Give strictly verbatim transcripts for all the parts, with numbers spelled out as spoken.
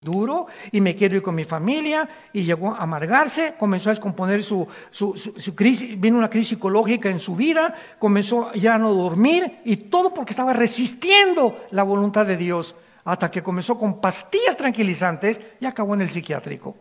duro y me quiero ir con mi familia, y llegó a amargarse, comenzó a descomponer su, su, su, su crisis, vino una crisis psicológica en su vida, comenzó ya a no dormir, y todo porque estaba resistiendo la voluntad de Dios, hasta que comenzó con pastillas tranquilizantes y acabó en el psiquiátrico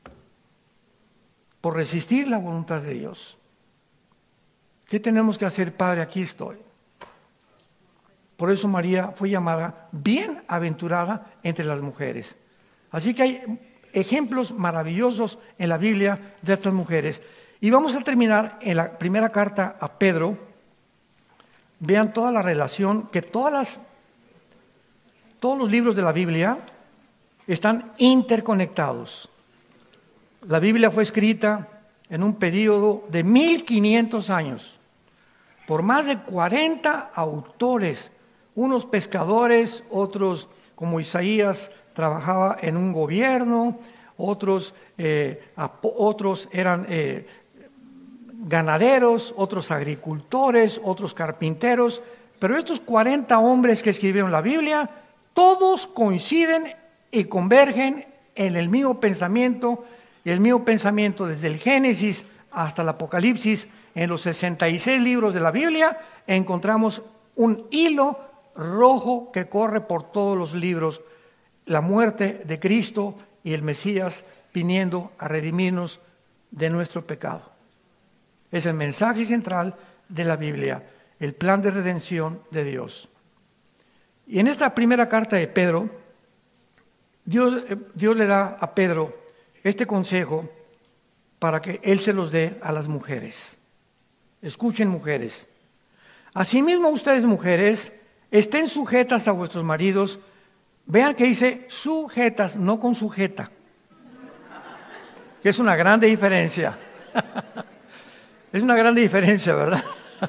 por resistir la voluntad de Dios. ¿Qué tenemos que hacer, Padre? Aquí estoy. Por eso María fue llamada bienaventurada entre las mujeres. Así que hay ejemplos maravillosos en la Biblia de estas mujeres. Y vamos a terminar en la primera carta a Pedro. Vean toda la relación, que todas las, todos los libros de la Biblia están interconectados. La Biblia fue escrita en un periodo de mil quinientos años por más de cuarenta autores, unos pescadores, otros como Isaías trabajaba en un gobierno, otros, eh, otros eran eh, ganaderos, otros agricultores, otros carpinteros, pero estos cuarenta hombres que escribieron la Biblia, todos coinciden y convergen en el mismo pensamiento, y el mismo pensamiento desde el Génesis hasta el Apocalipsis. En los sesenta y seis libros de la Biblia encontramos un hilo rojo que corre por todos los libros: la muerte de Cristo y el Mesías viniendo a redimirnos de nuestro pecado. Es el mensaje central de la Biblia, el plan de redención de Dios. Y en esta primera carta de Pedro, Dios, Dios le da a Pedro este consejo para que él se los dé a las mujeres. Escuchen, mujeres. Asimismo, ustedes, mujeres, estén sujetas a vuestros maridos. Vean que dice sujetas, no con sujeta, que es una grande diferencia. Es una grande diferencia, ¿verdad?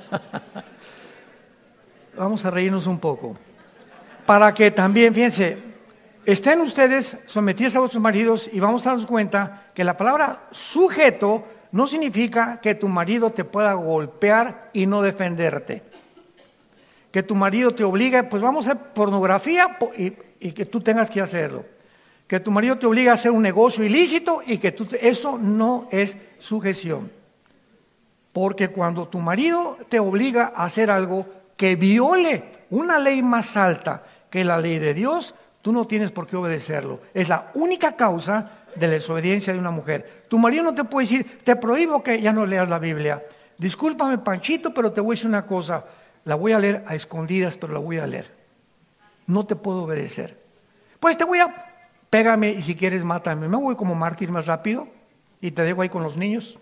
Vamos a reírnos un poco. Para que también, fíjense, estén ustedes sometidos a vuestros maridos, y vamos a darnos cuenta que la palabra sujeto no significa que tu marido te pueda golpear y no defenderte. Que tu marido te obligue, pues vamos a hacer pornografía y, y que tú tengas que hacerlo. Que tu marido te obligue a hacer un negocio ilícito y que tú, eso no es sujeción. Porque cuando tu marido te obliga a hacer algo que viole una ley más alta que la ley de Dios, tú no tienes por qué obedecerlo. Es la única causa de la desobediencia de una mujer. Tu marido no te puede decir, te prohíbo que ya no leas la Biblia. Discúlpame, Panchito, pero te voy a decir una cosa. La voy a leer a escondidas, pero la voy a leer. No te puedo obedecer. Pues te voy a, pégame y si quieres mátame. Me voy como mártir más rápido y te dejo ahí con los niños.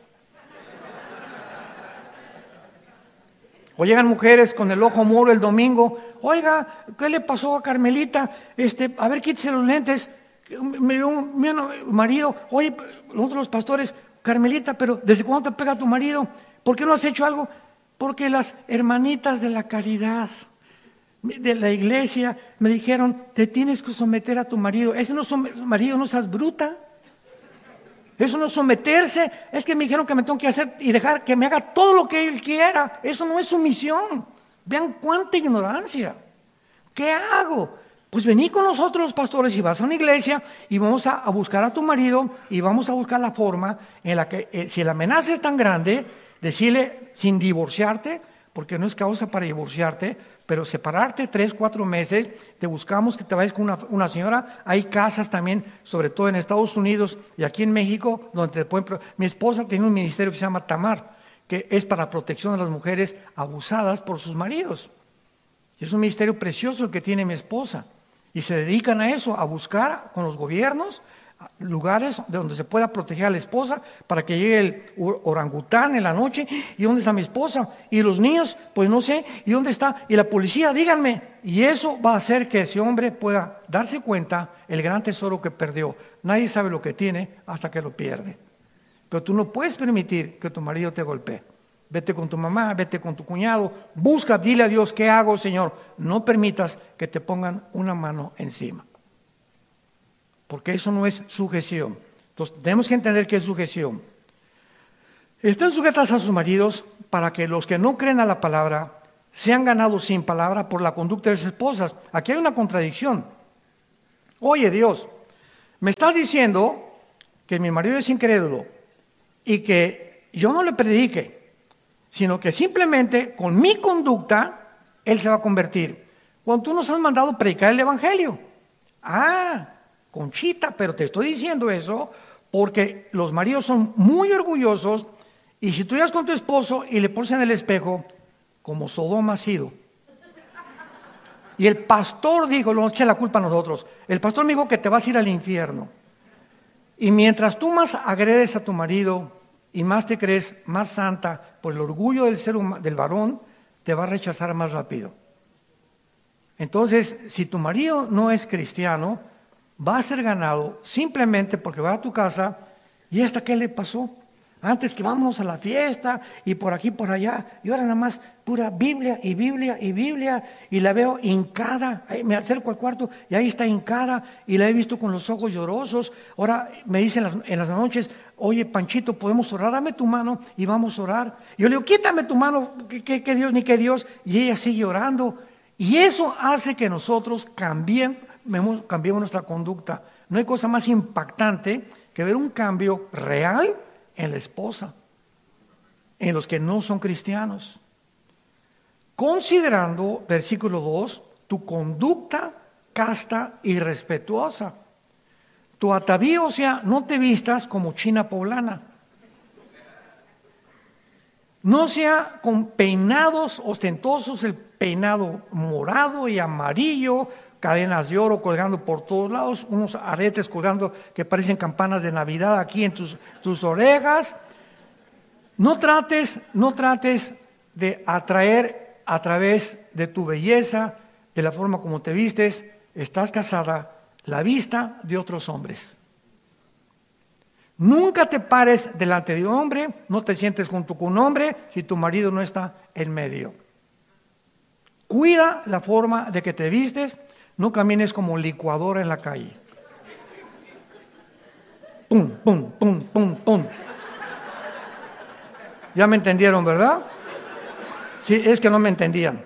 O llegan mujeres con el ojo moro el domingo. Oiga, ¿qué le pasó a Carmelita? Este, a ver, quítese los lentes. Me vio un, mi marido. Oye, nosotros los pastores, Carmelita, pero ¿desde cuándo te pega tu marido? ¿Por qué no has hecho algo? Porque las hermanitas de la caridad, de la iglesia, me dijeron, te tienes que someter a tu marido. Ese no es marido, no seas bruta. Eso no es someterse, es que me dijeron que me tengo que hacer y dejar que me haga todo lo que él quiera. Eso no es sumisión. Vean cuánta ignorancia. ¿Qué hago? Pues vení con nosotros los pastores y vas a una iglesia y vamos a, a buscar a tu marido y vamos a buscar la forma en la que, eh, si la amenaza es tan grande, decirle sin divorciarte, porque no es causa para divorciarte, pero separarte tres, cuatro meses, te buscamos que te vayas con una, una señora. Hay casas también, sobre todo en Estados Unidos y aquí en México, donde te pueden... Mi esposa tiene un ministerio que se llama Tamar, que es para protección de las mujeres abusadas por sus maridos. Es un ministerio precioso el que tiene mi esposa. Y se dedican a eso, a buscar con los gobiernos lugares donde se pueda proteger a la esposa para que llegue el orangután en la noche. ¿Y dónde está mi esposa? Y los niños, pues no sé. ¿Y dónde está? Y la policía, díganme. Y eso va a hacer que ese hombre pueda darse cuenta el gran tesoro que perdió. Nadie sabe lo que tiene hasta que lo pierde. Pero tú no puedes permitir que tu marido te golpee. Vete con tu mamá, vete con tu cuñado, busca, dile a Dios, ¿qué hago, Señor? No permitas que te pongan una mano encima. Porque eso no es sujeción. Entonces tenemos que entender qué es sujeción. Están sujetas a sus maridos para que los que no creen a la palabra sean ganados sin palabra por la conducta de sus esposas. Aquí hay una contradicción. Oye, Dios, Me estás diciendo que mi marido es incrédulo y que yo no le predique, sino que simplemente con mi conducta él se va a convertir. Cuando tú nos has mandado predicar el evangelio. Ah, Conchita, pero te estoy diciendo eso porque los maridos son muy orgullosos y si tú llegas con tu esposo y le pones en el espejo, como Sodoma ha sido. Y el pastor dijo, no nos eche la culpa a nosotros, el pastor me dijo que te vas a ir al infierno. Y mientras tú más agredes a tu marido y más te crees más santa por el orgullo del ser humano, del varón, te va a rechazar más rápido. Entonces, si tu marido no es cristiano, va a ser ganado simplemente porque va a tu casa y ¿esta qué le pasó? Antes que vamos a la fiesta y por aquí por allá, y ahora nada más pura Biblia y Biblia y Biblia, y la veo hincada, ahí me acerco al cuarto y ahí está hincada y la he visto con los ojos llorosos. Ahora me dicen en las, en las noches, oye Panchito, ¿podemos orar? Dame tu mano y vamos a orar. Y yo le digo, quítame tu mano, que, que, que Dios ni que Dios, y ella sigue orando. Y eso hace que nosotros cambiemos, cambiemos nuestra conducta. No hay cosa más impactante que ver un cambio real en la esposa, en los que no son cristianos. Considerando, versículo dos, tu conducta casta y respetuosa. Tu atavío, o sea, no te vistas como china poblana. No sea con peinados ostentosos, el peinado morado y amarillo, cadenas de oro colgando por todos lados, unos aretes colgando que parecen campanas de Navidad aquí en tus, tus orejas. No trates, no trates de atraer a través de tu belleza, de la forma como te vistes, estás casada, la vista de otros hombres. Nunca te pares delante de un hombre, no te sientes junto con un hombre si tu marido no está en medio. Cuida la forma de que te vistes, no camines como licuadora en la calle. Pum, pum, pum, pum, pum. Ya me entendieron, ¿verdad? Sí, es que no me entendían.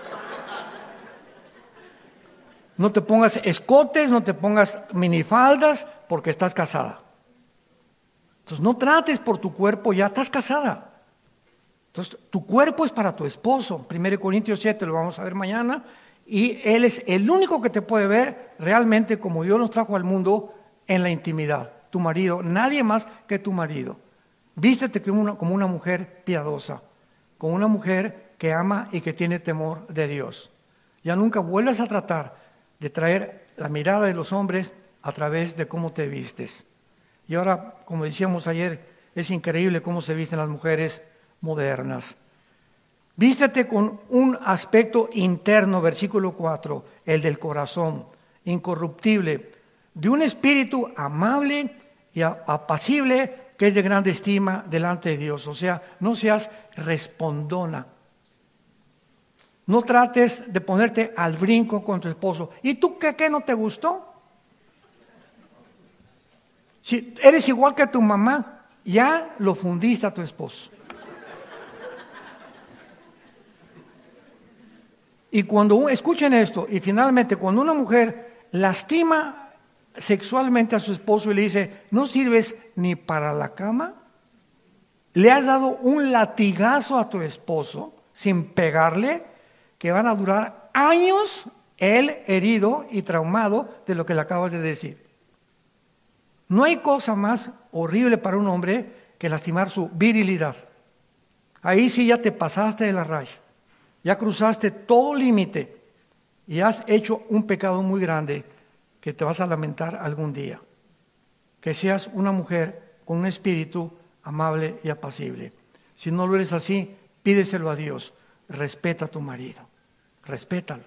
No te pongas escotes, no te pongas minifaldas porque estás casada. Entonces no trates por tu cuerpo, ya estás casada. Entonces tu cuerpo es para tu esposo. primero Corintios siete lo vamos a ver mañana. Y él es el único que te puede ver realmente como Dios nos trajo al mundo en la intimidad. Tu marido, nadie más que tu marido. Vístete como una, como una mujer piadosa, como una mujer que ama y que tiene temor de Dios. Ya nunca vuelvas a tratar de traer la mirada de los hombres a través de cómo te vistes. Y ahora, como decíamos ayer, es increíble cómo se visten las mujeres modernas. Vístete con un aspecto interno, versículo cuatro, el del corazón, incorruptible, de un espíritu amable y apacible, que es de grande estima delante de Dios. O sea, no seas respondona. No trates de ponerte al brinco con tu esposo. ¿Y tú qué, qué no te gustó? Si eres igual que tu mamá, ya lo fundiste a tu esposo. Y cuando, escuchen esto, y finalmente cuando una mujer lastima sexualmente a su esposo y le dice, no sirves ni para la cama, le has dado un latigazo a tu esposo sin pegarle, que van a durar años él herido y traumado de lo que le acabas de decir. No hay cosa más horrible para un hombre que lastimar su virilidad. Ahí sí ya te pasaste de la raya. Ya cruzaste todo límite y has hecho un pecado muy grande que te vas a lamentar algún día. Que seas una mujer con un espíritu amable y apacible. Si no lo eres así, pídeselo a Dios. Respeta a tu marido. Respétalo.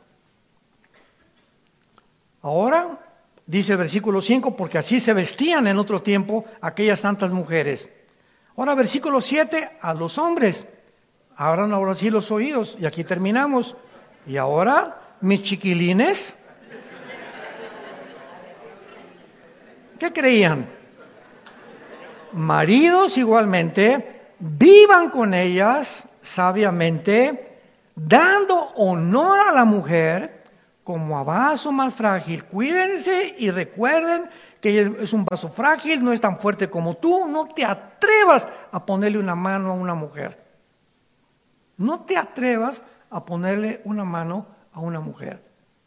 Ahora, dice el versículo cinco, porque así se vestían en otro tiempo aquellas santas mujeres. Ahora, versículo siete, a los hombres. Abran ahora sí los oídos, y aquí terminamos. Y ahora, mis chiquilines, ¿qué creían? Maridos igualmente, vivan con ellas sabiamente, dando honor a la mujer como a vaso más frágil. Cuídense y recuerden que ella es un vaso frágil, no es tan fuerte como tú. No te atrevas a ponerle una mano a una mujer. No te atrevas a ponerle una mano a una mujer.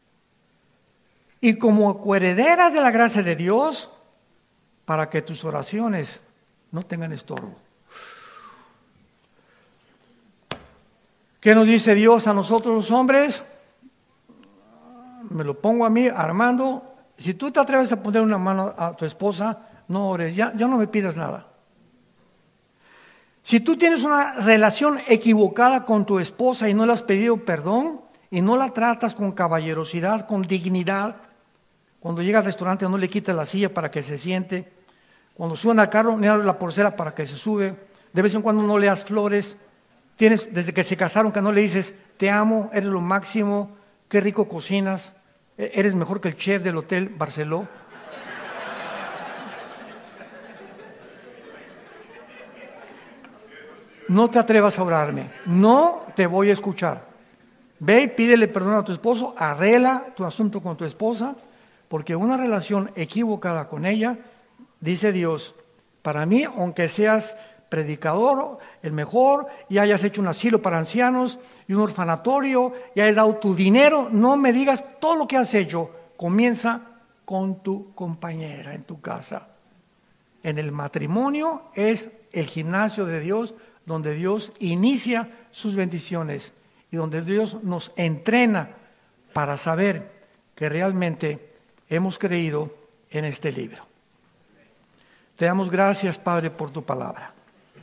Y como coherederas de la gracia de Dios, para que tus oraciones no tengan estorbo. ¿Qué nos dice Dios a nosotros los hombres? Me lo pongo a mí, Armando. Si tú te atreves a poner una mano a tu esposa, no ores, ya, ya no me pidas nada. Si tú tienes una relación equivocada con tu esposa y no le has pedido perdón y no la tratas con caballerosidad, con dignidad, cuando llega al restaurante no le quitas la silla para que se siente, cuando suben al carro no le abres la pulsera para que se sube, de vez en cuando no le das flores, tienes desde que se casaron que no le dices te amo, eres lo máximo, qué rico cocinas, eres mejor que el chef del Hotel Barceló. No te atrevas a orarme, no te voy a escuchar. Ve y pídele perdón a tu esposo, arregla tu asunto con tu esposa, porque una relación equivocada con ella, dice Dios, para mí, aunque seas predicador, el mejor, y hayas hecho un asilo para ancianos y un orfanatorio, y hayas dado tu dinero, no me digas todo lo que has hecho, comienza con tu compañera en tu casa. En el matrimonio es el gimnasio de Dios, donde Dios inicia sus bendiciones y donde Dios nos entrena para saber que realmente hemos creído en este libro. Te damos gracias, Padre, por tu palabra.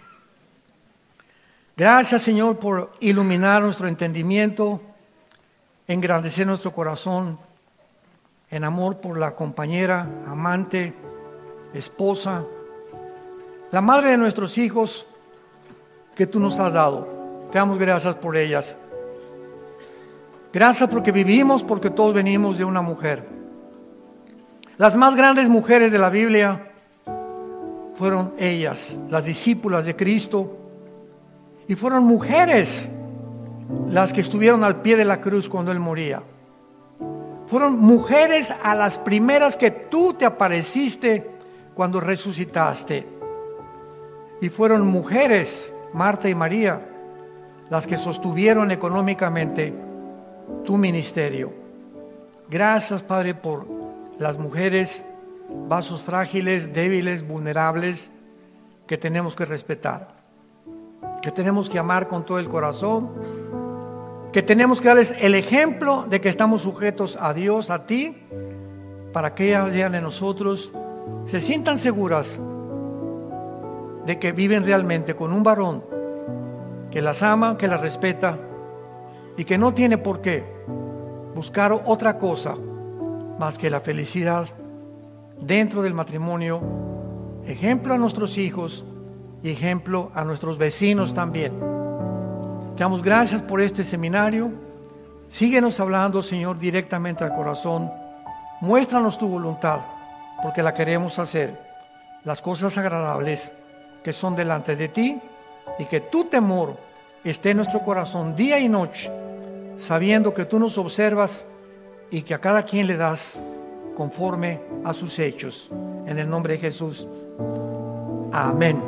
Gracias, Señor, por iluminar nuestro entendimiento, engrandecer nuestro corazón en amor por la compañera, amante, esposa, la madre de nuestros hijos que tú nos has dado. Te damos gracias por ellas. Gracias porque vivimos, porque todos venimos de una mujer. Las más grandes mujeres de la Biblia fueron ellas, las discípulas de Cristo, y fueron mujeres las que estuvieron al pie de la cruz cuando Él moría. Fueron mujeres a las primeras que tú te apareciste cuando resucitaste. Y fueron mujeres, Marta y María, las que sostuvieron económicamente tu ministerio. Gracias, Padre, por las mujeres, vasos frágiles, débiles, vulnerables, que tenemos que respetar, que tenemos que amar con todo el corazón, que tenemos que darles el ejemplo de que estamos sujetos a Dios, a ti, para que ellas vean en nosotros, se sientan seguras de que viven realmente con un varón que las ama, que las respeta y que no tiene por qué buscar otra cosa más que la felicidad dentro del matrimonio, ejemplo a nuestros hijos y ejemplo a nuestros vecinos también. Te damos gracias por este seminario. Síguenos hablando, Señor, directamente al corazón. Muéstranos tu voluntad, porque la queremos hacer, las cosas agradables que son delante de ti, y que tu temor esté en nuestro corazón día y noche, sabiendo que tú nos observas y que a cada quien le das conforme a sus hechos. En el nombre de Jesús. Amén.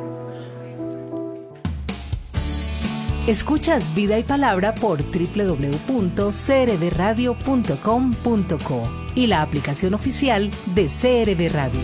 Escuchas Vida y Palabra por doble u doble u doble u punto c r v radio punto com punto co y la aplicación oficial de C R V Radio.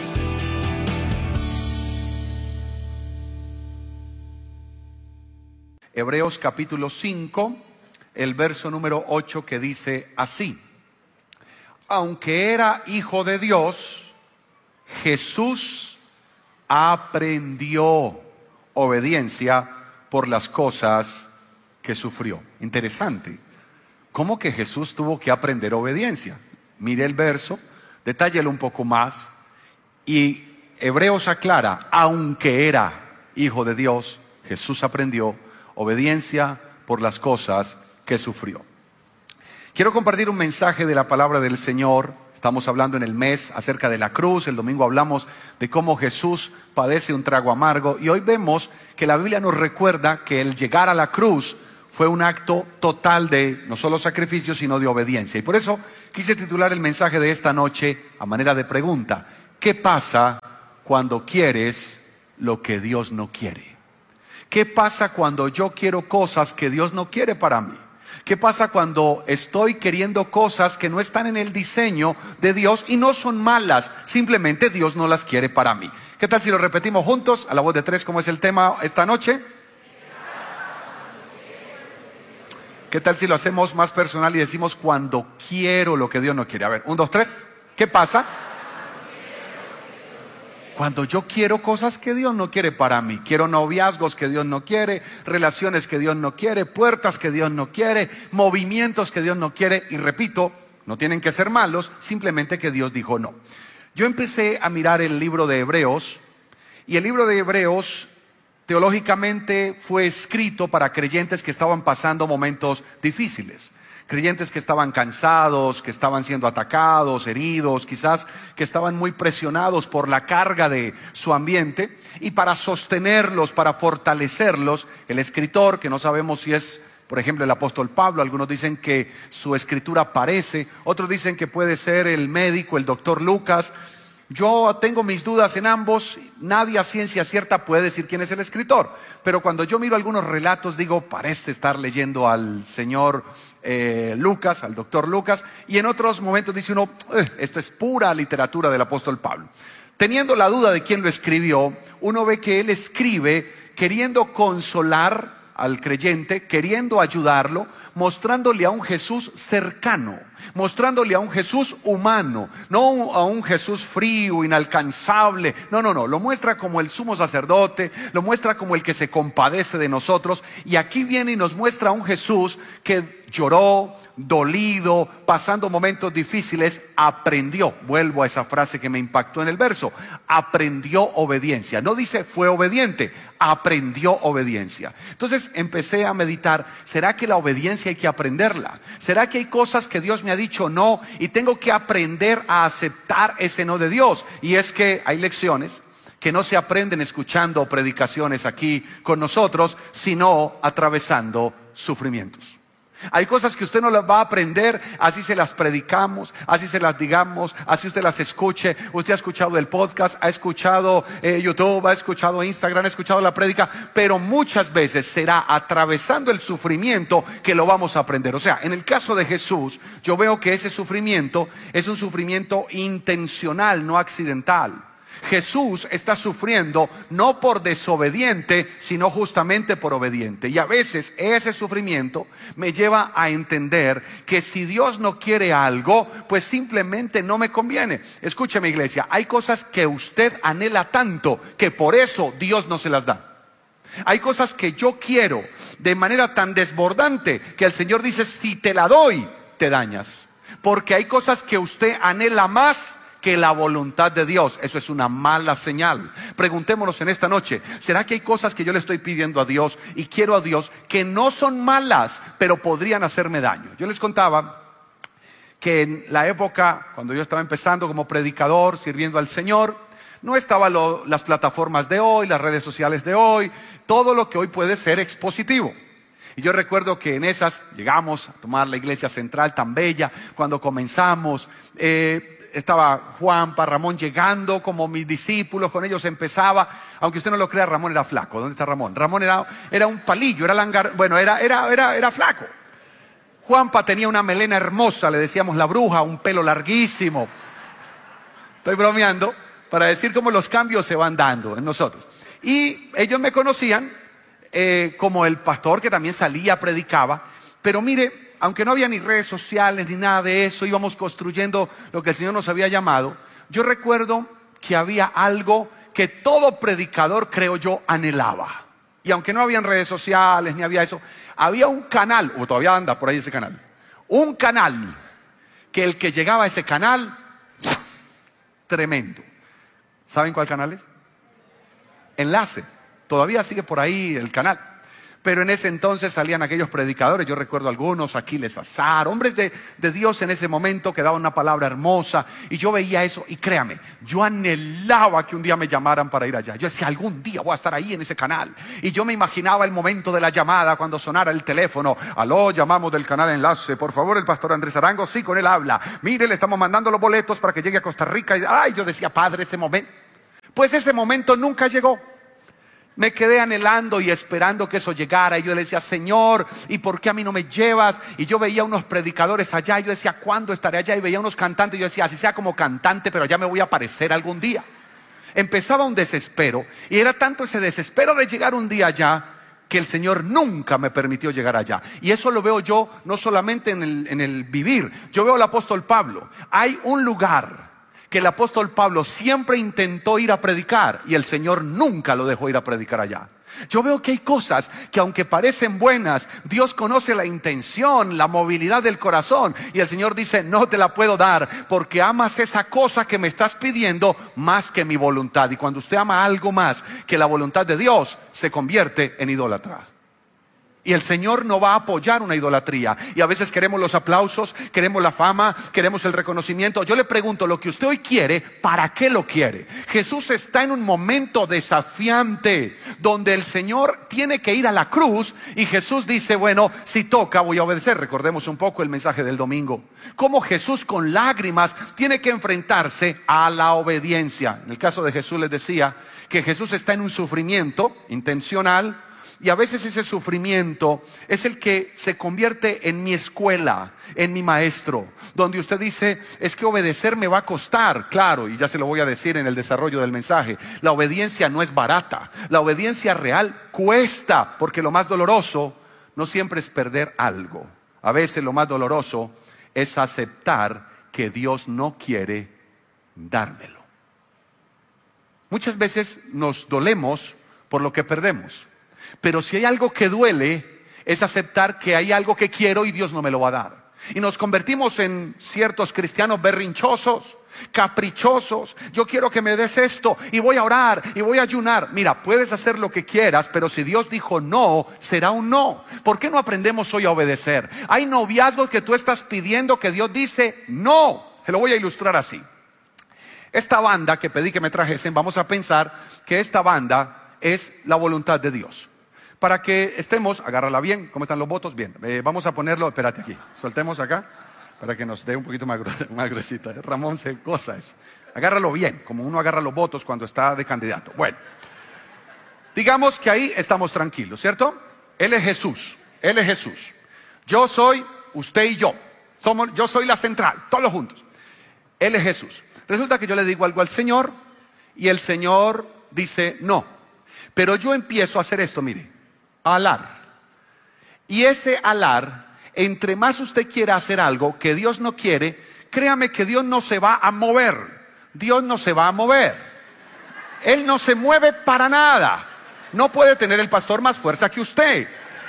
Hebreos capítulo cinco, el verso número ocho, que dice así: aunque era hijo de Dios, Jesús aprendió obediencia por las cosas que sufrió. Interesante. ¿Cómo que Jesús tuvo que aprender obediencia? Mire el verso, detállelo un poco más. Y Hebreos aclara: aunque era hijo de Dios, Jesús aprendió obediencia por las cosas que sufrió. Quiero compartir un mensaje de la palabra del Señor. Estamos hablando en el mes acerca de la cruz. El domingo hablamos de cómo Jesús padece un trago amargo. Y hoy vemos que la Biblia nos recuerda que el llegar a la cruz fue un acto total de no solo sacrificio, sino de obediencia. Y por eso quise titular el mensaje de esta noche a manera de pregunta: ¿Qué pasa cuando quieres lo que Dios no quiere? ¿Qué pasa cuando yo quiero cosas que Dios no quiere para mí? ¿Qué pasa cuando estoy queriendo cosas que no están en el diseño de Dios y no son malas? Simplemente Dios no las quiere para mí. ¿Qué tal si lo repetimos juntos a la voz de tres, como es el tema esta noche? ¿Qué tal si lo hacemos más personal y decimos cuando quiero lo que Dios no quiere? A ver, un, dos, tres. ¿Qué pasa? Cuando yo quiero cosas que Dios no quiere para mí. Quiero noviazgos que Dios no quiere, relaciones que Dios no quiere, puertas que Dios no quiere, movimientos que Dios no quiere. Y repito, no tienen que ser malos, simplemente que Dios dijo no. Yo empecé a mirar el libro de Hebreos, y el libro de Hebreos teológicamente fue escrito para creyentes que estaban pasando momentos difíciles. Creyentes que estaban cansados, que estaban siendo atacados, heridos, quizás que estaban muy presionados por la carga de su ambiente. Y para sostenerlos, para fortalecerlos, el escritor, que no sabemos si es, por ejemplo, el apóstol Pablo, algunos dicen que su escritura parece, otros dicen que puede ser el médico, el doctor Lucas. Yo tengo mis dudas en ambos, nadie a ciencia cierta puede decir quién es el escritor, pero cuando yo miro algunos relatos digo, parece estar leyendo al señor eh, Lucas, al doctor Lucas, y en otros momentos dice uno, eh, esto es pura literatura del apóstol Pablo. Teniendo la duda de quién lo escribió, uno ve que él escribe queriendo consolar al creyente, queriendo ayudarlo, mostrándole a un Jesús cercano, mostrándole a un Jesús humano, no a un Jesús frío, inalcanzable. No, no, no, lo muestra como el sumo sacerdote, lo muestra como el que se compadece de nosotros. Y aquí viene y nos muestra a un Jesús que lloró, dolido, pasando momentos difíciles, aprendió. Vuelvo a esa frase que me impactó en el verso. Aprendió obediencia. No dice fue obediente, aprendió obediencia. Entonces empecé a meditar, ¿será que la obediencia hay que aprenderla? ¿Será que hay cosas que Dios me ha dicho no y tengo que aprender a aceptar ese no de Dios? Y es que hay lecciones que no se aprenden escuchando predicaciones aquí con nosotros, sino atravesando sufrimientos. Hay cosas que usted no las va a aprender, así se las predicamos, así se las digamos, así usted las escuche. Usted ha escuchado el podcast, ha escuchado eh, YouTube, ha escuchado Instagram, ha escuchado la prédica, pero muchas veces será atravesando el sufrimiento que lo vamos a aprender. O sea, en el caso de Jesús, yo veo que ese sufrimiento es un sufrimiento intencional, no accidental. Jesús está sufriendo no por desobediente, sino justamente por obediente. Y a veces ese sufrimiento me lleva a entender que si Dios no quiere algo, pues simplemente no me conviene. Escúcheme, iglesia, hay cosas que usted anhela tanto que por eso Dios no se las da. Hay cosas que yo quiero de manera tan desbordante que el Señor dice, si te la doy, te dañas. Porque hay cosas que usted anhela más que la voluntad de Dios. Eso es una mala señal. Preguntémonos en esta noche, ¿será que hay cosas que yo le estoy pidiendo a Dios y quiero a Dios que no son malas, pero podrían hacerme daño? Yo les contaba que en la época, cuando yo estaba empezando como predicador, sirviendo al Señor, no estaban las plataformas de hoy, las redes sociales de hoy, todo lo que hoy puede ser expositivo. Y yo recuerdo que en esas llegamos a tomar la iglesia central tan bella, cuando comenzamos, eh, estaba Juanpa, Ramón llegando como mis discípulos, con ellos empezaba, aunque usted no lo crea, Ramón era flaco. ¿Dónde está Ramón? Ramón era, era un palillo, era langar, bueno, era, era, era, era flaco. Juanpa tenía una melena hermosa, le decíamos la bruja, un pelo larguísimo. Estoy bromeando para decir cómo los cambios se van dando en nosotros. Y ellos me conocían eh, como el pastor que también salía, predicaba, pero mire, aunque no había ni redes sociales ni nada de eso, íbamos construyendo lo que el Señor nos había llamado. Yo recuerdo que había algo que todo predicador, creo yo, anhelaba. Y aunque no habían redes sociales ni había eso, había un canal, o todavía anda por ahí ese canal, un canal que el que llegaba a ese canal, tremendo. ¿Saben cuál canal es? Enlace. Todavía sigue por ahí el canal. Pero en ese entonces salían aquellos predicadores, yo recuerdo algunos, Aquiles Azar, hombres de, de Dios en ese momento que daban una palabra hermosa. Y yo veía eso y créame, yo anhelaba que un día me llamaran para ir allá. Yo decía, algún día voy a estar ahí en ese canal. Y yo me imaginaba el momento de la llamada cuando sonara el teléfono. Aló, llamamos del canal Enlace, por favor, el pastor Andrés Arango, sí, con él habla. Mire, le estamos mandando los boletos para que llegue a Costa Rica. Y, ay, yo decía, Padre, ese momento. Pues ese momento nunca llegó. Me quedé anhelando y esperando que eso llegara. Y yo le decía, Señor, ¿y por qué a mí no me llevas? Y yo veía unos predicadores allá. Y yo decía, ¿cuándo estaré allá? Y veía unos cantantes. Y yo decía, así sea como cantante, pero ya me voy a aparecer algún día. Empezaba un desespero. Y era tanto ese desespero de llegar un día allá, que el Señor nunca me permitió llegar allá. Y eso lo veo yo no solamente en el, en el vivir. Yo veo al apóstol Pablo. Hay un lugar que el apóstol Pablo siempre intentó ir a predicar y el Señor nunca lo dejó ir a predicar allá. Yo veo que hay cosas que aunque parecen buenas, Dios conoce la intención, la movilidad del corazón. Y el Señor dice, no te la puedo dar porque amas esa cosa que me estás pidiendo más que mi voluntad. Y cuando usted ama algo más que la voluntad de Dios, se convierte en idólatra. Y el Señor no va a apoyar una idolatría. Y a veces queremos los aplausos, queremos la fama, queremos el reconocimiento. Yo le pregunto, lo que usted hoy quiere, ¿para qué lo quiere? Jesús está en un momento desafiante donde el Señor tiene que ir a la cruz. Y Jesús dice, bueno, si toca voy a obedecer. Recordemos un poco el mensaje del domingo. Cómo Jesús con lágrimas tiene que enfrentarse a la obediencia. En el caso de Jesús les decía que Jesús está en un sufrimiento intencional. Y a veces ese sufrimiento es el que se convierte en mi escuela, en mi maestro. Donde usted dice, es que obedecer me va a costar. Claro, y ya se lo voy a decir en el desarrollo del mensaje. La obediencia no es barata. La obediencia real cuesta. Porque lo más doloroso no siempre es perder algo. A veces lo más doloroso es aceptar que Dios no quiere dármelo. Muchas veces nos dolemos por lo que perdemos. Pero si hay algo que duele, es aceptar que hay algo que quiero y Dios no me lo va a dar. Y nos convertimos en ciertos cristianos berrinchosos, caprichosos. Yo quiero que me des esto y voy a orar y voy a ayunar. Mira, puedes hacer lo que quieras, pero si Dios dijo no, será un no. ¿Por qué no aprendemos hoy a obedecer? Hay noviazgos que tú estás pidiendo que Dios dice no. Se lo voy a ilustrar así. Esta banda que pedí que me trajesen, vamos a pensar que esta banda es la voluntad de Dios. Para que estemos, agárrala bien, ¿cómo están los votos? Bien, eh, vamos a ponerlo, espérate aquí, soltemos acá, para que nos dé un poquito más, gru- más gruesita. Ramón se goza eso. Agárralo bien, como uno agarra los votos cuando está de candidato. Bueno, digamos que ahí estamos tranquilos, ¿cierto? Él es Jesús, Él es Jesús. Yo soy usted y yo. Somos, yo soy la central, todos juntos. Él es Jesús. Resulta que yo le digo algo al Señor y el Señor dice no. Pero yo empiezo a hacer esto, mire. Alar. Y ese alar, entre más usted quiera hacer algo que Dios no quiere, créame que Dios no se va a mover. Dios no se va a mover. Él no se mueve para nada. No puede tener el pastor más fuerza que usted.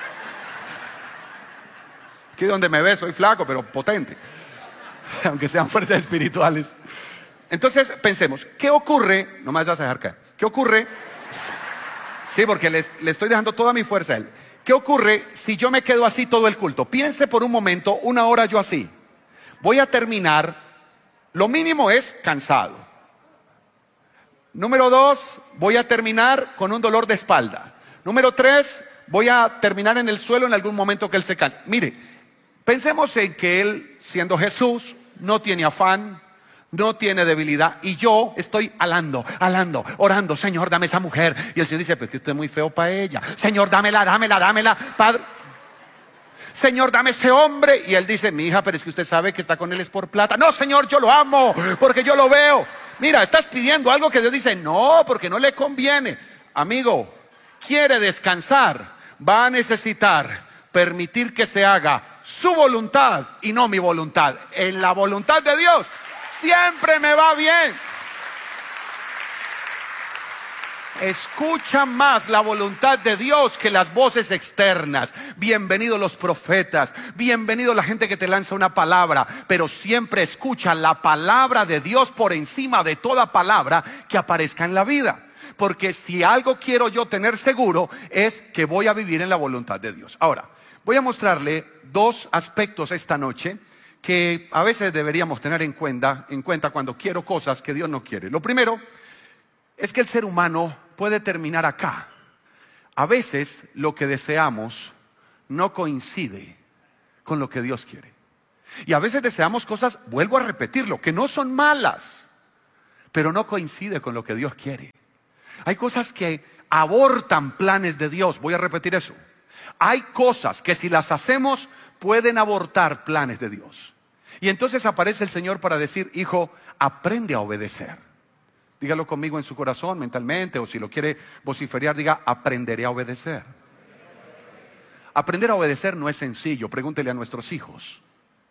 Aquí donde me ve soy flaco, pero potente. Aunque sean fuerzas espirituales. Entonces pensemos, ¿qué ocurre? No me vas a dejar caer. ¿Qué ocurre? Sí, porque le, le estoy dejando toda mi fuerza a él. ¿Qué ocurre si yo me quedo así todo el culto? Piense por un momento, una hora yo así. Voy a terminar, lo mínimo es cansado. Número dos, voy a terminar con un dolor de espalda. Número tres, voy a terminar en el suelo en algún momento que él se canse. Mire, pensemos en que él, siendo Jesús, no tiene afán, no tiene debilidad, y yo estoy alando, alando, orando, Señor, dame esa mujer. Y el Señor dice, pues que usted es muy feo para ella. Señor, dámela, dámela, dámela, Padre. Señor, dame ese hombre. Y él dice, mi hija, pero es que usted sabe que está con él es por plata. No, Señor, yo lo amo, porque yo lo veo. Mira, estás pidiendo algo que Dios dice, no, porque no le conviene. Amigo, quiere descansar, va a necesitar permitir que se haga su voluntad y no mi voluntad. En la voluntad de Dios siempre me va bien. Escucha más la voluntad de Dios que las voces externas. Bienvenidos los profetas, bienvenido la gente que te lanza una palabra, pero siempre escucha la palabra de Dios por encima de toda palabra que aparezca en la vida. Porque si algo quiero yo tener seguro es que voy a vivir en la voluntad de Dios. Ahora, voy a mostrarle dos aspectos esta noche que a veces deberíamos tener en cuenta, en cuenta cuando quiero cosas que Dios no quiere. Lo primero es que el ser humano puede terminar acá. A veces lo que deseamos no coincide con lo que Dios quiere. Y a veces deseamos cosas, vuelvo a repetirlo, que no son malas, pero no coincide con lo que Dios quiere. Hay cosas que abortan planes de Dios, voy a repetir eso. Hay cosas que si las hacemos pueden abortar planes de Dios. Y entonces aparece el Señor para decir, hijo, aprende a obedecer. Dígalo conmigo en su corazón, mentalmente, o si lo quiere vociferar, diga, aprenderé a obedecer. Aprender a obedecer no es sencillo, pregúntele a nuestros hijos.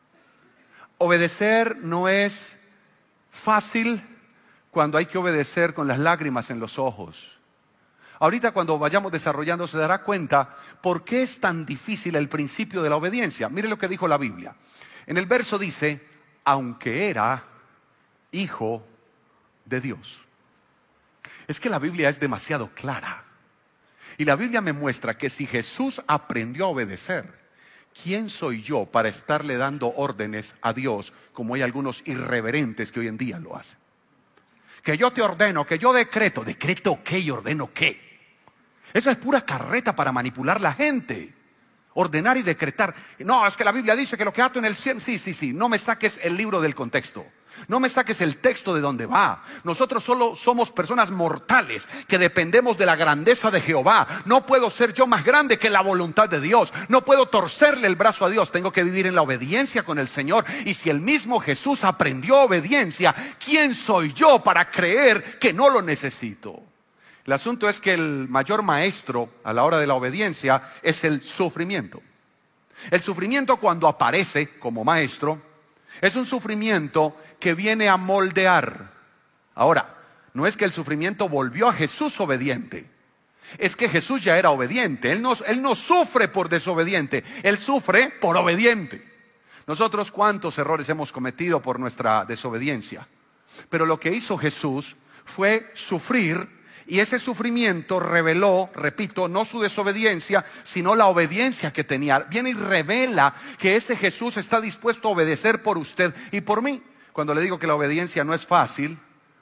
Obedecer no es fácil cuando hay que obedecer con las lágrimas en los ojos. Ahorita cuando vayamos desarrollando se dará cuenta por qué es tan difícil el principio de la obediencia. Mire lo que dijo la Biblia. En el verso dice, aunque era hijo de Dios. Es que la Biblia es demasiado clara. Y la Biblia me muestra que si Jesús aprendió a obedecer, ¿quién soy yo para estarle dando órdenes a Dios como hay algunos irreverentes que hoy en día lo hacen? Que yo te ordeno, que yo decreto. ¿Decreto qué y ordeno qué? Eso es pura carreta para manipular la gente. Ordenar y decretar. No, es que la Biblia dice que lo que ato en el cielo. Sí, sí, sí. No me saques el libro del contexto. No me saques el texto de donde va. Nosotros solo somos personas mortales que dependemos de la grandeza de Jehová. No puedo ser yo más grande que la voluntad de Dios. No puedo torcerle el brazo a Dios. Tengo que vivir en la obediencia con el Señor. Y si el mismo Jesús aprendió obediencia, ¿quién soy yo para creer que no lo necesito? El asunto es que el mayor maestro a la hora de la obediencia es el sufrimiento. El sufrimiento cuando aparece como maestro es un sufrimiento que viene a moldear. Ahora, no es que el sufrimiento volvió a Jesús obediente. Es que Jesús ya era obediente. Él no, él no sufre por desobediente. Él sufre por obediente. Nosotros cuántos errores hemos cometido por nuestra desobediencia. Pero lo que hizo Jesús fue sufrir. Y ese sufrimiento reveló, repito, no su desobediencia, sino la obediencia que tenía. Viene y revela que ese Jesús está dispuesto a obedecer por usted y por mí. Cuando le digo que la obediencia no es fácil,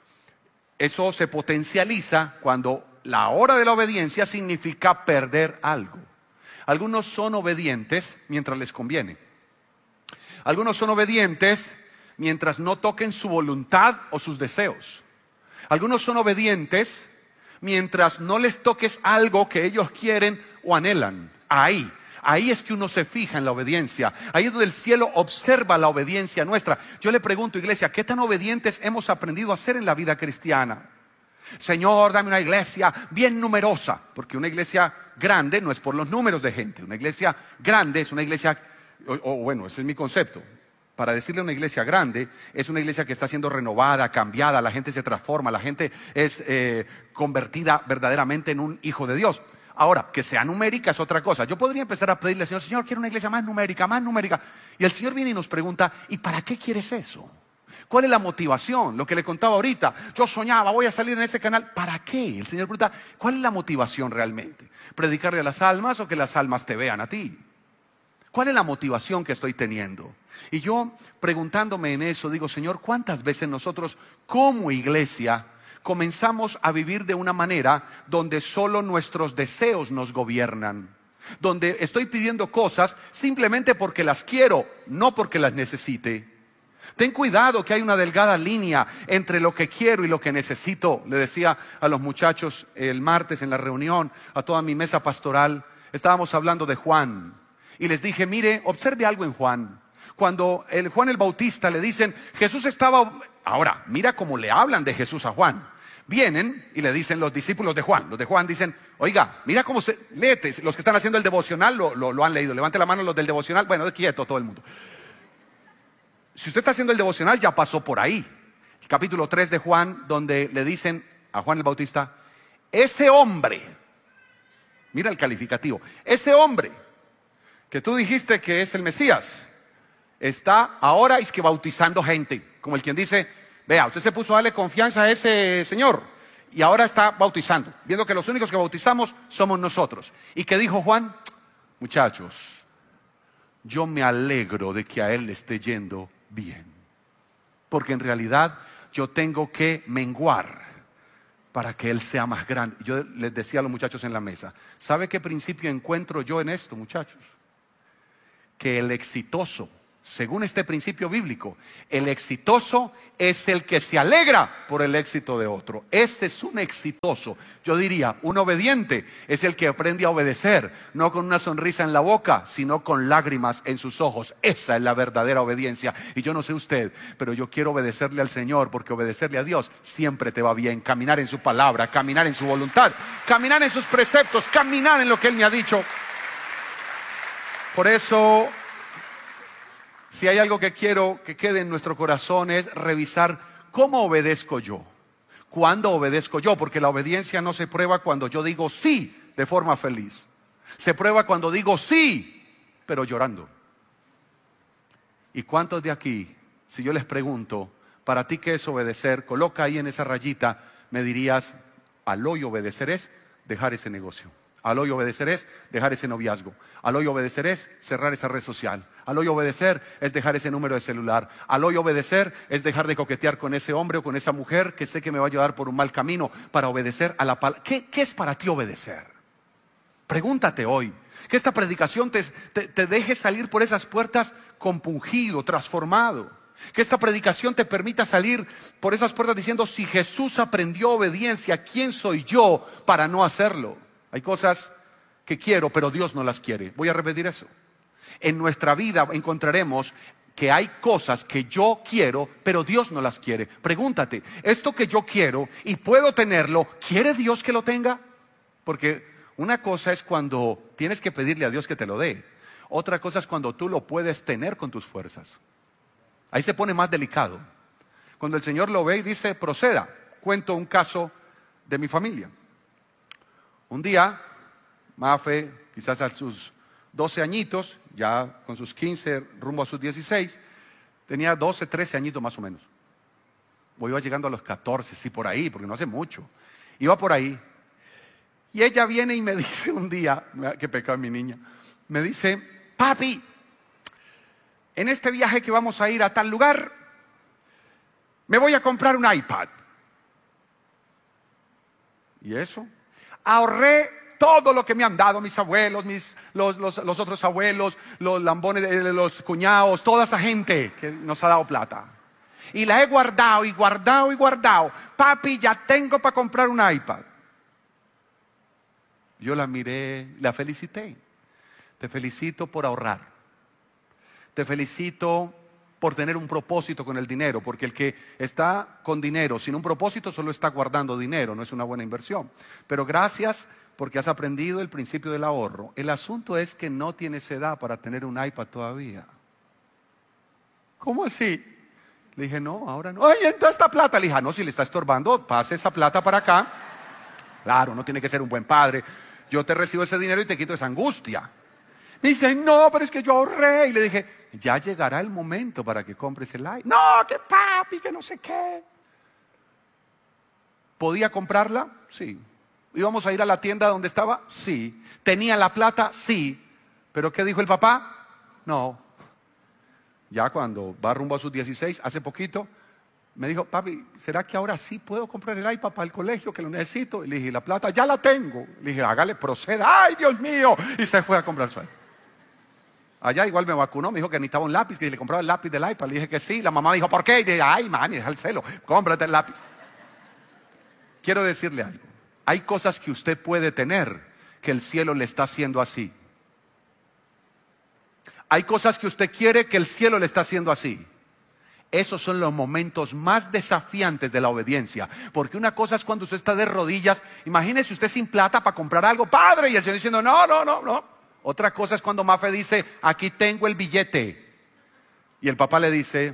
eso se potencializa cuando la hora de la obediencia significa perder algo. Algunos son obedientes mientras les conviene. Algunos son obedientes mientras no toquen su voluntad o sus deseos. Algunos son obedientes mientras no les toques algo que ellos quieren o anhelan. Ahí, ahí es que uno se fija en la obediencia. Ahí es donde el cielo observa la obediencia nuestra. Yo le pregunto, iglesia, ¿qué tan obedientes hemos aprendido a ser en la vida cristiana? Señor, dame una iglesia bien numerosa. Porque una iglesia grande no es por los números de gente. Una iglesia grande es una iglesia, o, o bueno, ese es mi concepto. Para decirle a una iglesia grande, es una iglesia que está siendo renovada, cambiada, la gente se transforma, la gente es eh, convertida verdaderamente en un hijo de Dios. Ahora, que sea numérica es otra cosa. Yo podría empezar a pedirle al Señor, Señor, quiero una iglesia más numérica, más numérica. Y el Señor viene y nos pregunta, ¿y para qué quieres eso? ¿Cuál es la motivación? Lo que le contaba ahorita, yo soñaba, voy a salir en ese canal. ¿Para qué? El Señor pregunta, ¿cuál es la motivación realmente? ¿Predicarle a las almas o que las almas te vean a ti? ¿Cuál es la motivación que estoy teniendo? Y yo, preguntándome en eso, digo, Señor, ¿cuántas veces nosotros como iglesia comenzamos a vivir de una manera donde solo nuestros deseos nos gobiernan? Donde estoy pidiendo cosas simplemente porque las quiero, no porque las necesite. Ten cuidado que hay una delgada línea entre lo que quiero y lo que necesito. Le decía a los muchachos el martes en la reunión, a toda mi mesa pastoral, estábamos hablando de Juan. Y les dije, mire, observe algo en Juan. Cuando el Juan el Bautista le dicen, Jesús estaba... Ahora, mira cómo le hablan de Jesús a Juan. Vienen y le dicen los discípulos de Juan. Los de Juan dicen, oiga, mira cómo se... Léete, los que están haciendo el devocional lo, lo, lo han leído. Levante la mano los del devocional. Bueno, quieto todo el mundo. Si usted está haciendo el devocional, ya pasó por ahí. El capítulo tres de Juan, donde le dicen a Juan el Bautista, ese hombre, mira el calificativo, ese hombre que tú dijiste que es el Mesías, está ahora es que bautizando gente, como el quien dice, vea, usted se puso a darle confianza a ese señor y ahora está bautizando, viendo que los únicos que bautizamos somos nosotros. ¿Y qué dijo Juan? Muchachos, yo me alegro de que a él le esté yendo bien, porque en realidad yo tengo que menguar para que él sea más grande. Yo les decía a los muchachos en la mesa, ¿sabe qué principio encuentro yo en esto, muchachos? Que el exitoso, según este principio bíblico, el exitoso es el que se alegra por el éxito de otro. Ese es un exitoso. Yo diría, un obediente es el que aprende a obedecer, no con una sonrisa en la boca, sino con lágrimas en sus ojos. Esa es la verdadera obediencia. Y yo no sé usted, pero yo quiero obedecerle al Señor, porque obedecerle a Dios siempre te va bien. Caminar en su palabra, caminar en su voluntad, caminar en sus preceptos, caminar en lo que Él me ha dicho. Por eso, si hay algo que quiero que quede en nuestro corazón es revisar cómo obedezco yo, cuándo obedezco yo, porque la obediencia no se prueba cuando yo digo sí de forma feliz, se prueba cuando digo sí, pero llorando. ¿Y cuántos de aquí, si yo les pregunto, para ti qué es obedecer? Coloca ahí en esa rayita, me dirías, al hoy obedecer es dejar ese negocio. Al hoy obedecer es dejar ese noviazgo. Al hoy obedecer es cerrar esa red social. Al hoy obedecer es dejar ese número de celular. Al hoy obedecer es dejar de coquetear con ese hombre o con esa mujer que sé que me va a llevar por un mal camino, para obedecer a la palabra. ¿Qué, ¿Qué es para ti obedecer? Pregúntate hoy. Que esta predicación te, te, te deje salir por esas puertas compungido, transformado. Que esta predicación te permita salir por esas puertas diciendo, si Jesús aprendió obediencia, ¿quién soy yo para no hacerlo? Hay cosas que quiero, pero Dios no las quiere. Voy a repetir eso. En nuestra vida encontraremos que hay cosas que yo quiero, pero Dios no las quiere. Pregúntate, esto que yo quiero y puedo tenerlo, ¿quiere Dios que lo tenga? Porque una cosa es cuando tienes que pedirle a Dios que te lo dé. Otra cosa es cuando tú lo puedes tener con tus fuerzas. Ahí se pone más delicado. Cuando el Señor lo ve y dice, proceda. Cuento un caso de mi familia. Un día, Mafe, quizás a sus doce añitos, ya con sus quince, rumbo a sus dieciséis, tenía doce, trece añitos más o menos. O iba llegando a los catorce, sí, por ahí, porque no hace mucho. Iba por ahí. Y ella viene y me dice un día, qué pecado mi niña, me dice, papi, en este viaje que vamos a ir a tal lugar, me voy a comprar un iPad. ¿Y eso? Ahorré todo lo que me han dado mis abuelos, mis, los, los, los otros abuelos, los lambones, de los cuñados, toda esa gente que nos ha dado plata. Y la he guardado y guardado y guardado. Papi, ya tengo para comprar un iPad. Yo la miré, la felicité. Te felicito por ahorrar. Te felicito por tener un propósito con el dinero, porque el que está con dinero sin un propósito solo está guardando dinero, no es una buena inversión. Pero gracias porque has aprendido el principio del ahorro. El asunto es que no tienes edad para tener un iPad todavía. ¿Cómo así? Le dije, no, ahora no. Oye, entonces esta plata. Le dije, no, si le está estorbando, pase esa plata para acá. Claro, no tiene que ser un buen padre. Yo te recibo ese dinero y te quito esa angustia. Me dice, no, pero es que yo ahorré. Y le dije, ya llegará el momento para que compres el iPad. No, que papi, que no sé qué. ¿Podía comprarla? Sí. ¿Íbamos a ir a la tienda donde estaba? Sí. ¿Tenía la plata? Sí. ¿Pero qué dijo el papá? No. Ya cuando va rumbo a sus dieciséis, hace poquito, me dijo, papi, ¿será que ahora sí puedo comprar el iPad para el colegio que lo necesito? Y le dije, la plata ya la tengo. Le dije, hágale, proceda. ¡Ay, Dios mío! Y se fue a comprar su iPad. Allá igual me vacunó, me dijo que necesitaba un lápiz, que le compraba el lápiz del iPad. Le dije que sí. La mamá me dijo, ¿por qué? Y dije, ay, mami, deja el celo, cómprate el lápiz. Quiero decirle algo. Hay cosas que usted puede tener que el cielo le está haciendo así. Hay cosas que usted quiere que el cielo le está haciendo así. Esos son los momentos más desafiantes de la obediencia. Porque una cosa es cuando usted está de rodillas. Imagínese usted sin plata para comprar algo, padre, y el Señor diciendo, no, no, no, no. Otra cosa es cuando Mafe dice, aquí tengo el billete. Y el papá le dice,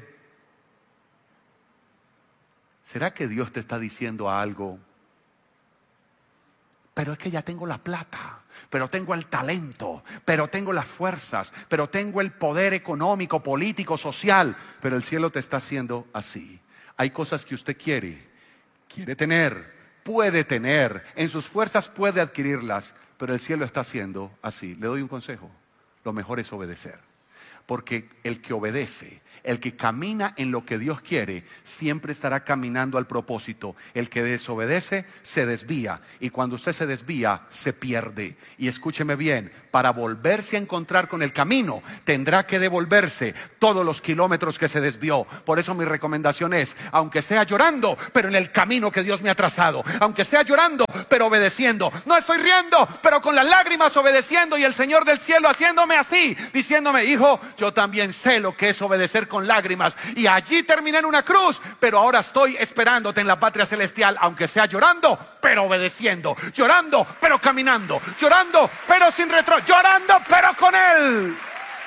¿será que Dios te está diciendo algo pero es que ya tengo la plata, pero tengo el talento, pero tengo las fuerzas, pero tengo el poder económico, político, social. Pero el cielo te está haciendo así. Hay cosas que usted quiere, quiere tener, puede tener, en sus fuerzas puede adquirirlas, pero el cielo está haciendo así. Le doy un consejo: lo mejor es obedecer. Porque el que obedece, el que camina en lo que Dios quiere, siempre estará caminando al propósito. El que desobedece se desvía, y cuando usted se desvía, se pierde. Y escúcheme bien, para volverse a encontrar con el camino, tendrá que devolverse todos los kilómetros que se desvió. Por eso mi recomendación es, aunque sea llorando, pero en el camino que Dios me ha trazado. Aunque sea llorando, pero obedeciendo. No estoy riendo, pero con las lágrimas obedeciendo, y el Señor del cielo haciéndome así, diciéndome: hijo, yo también sé lo que es obedecer con lágrimas, y allí terminé en una cruz, pero ahora estoy esperándote en la patria celestial, aunque sea llorando, pero obedeciendo, llorando, pero caminando, llorando, pero sin retro, llorando, pero con Él.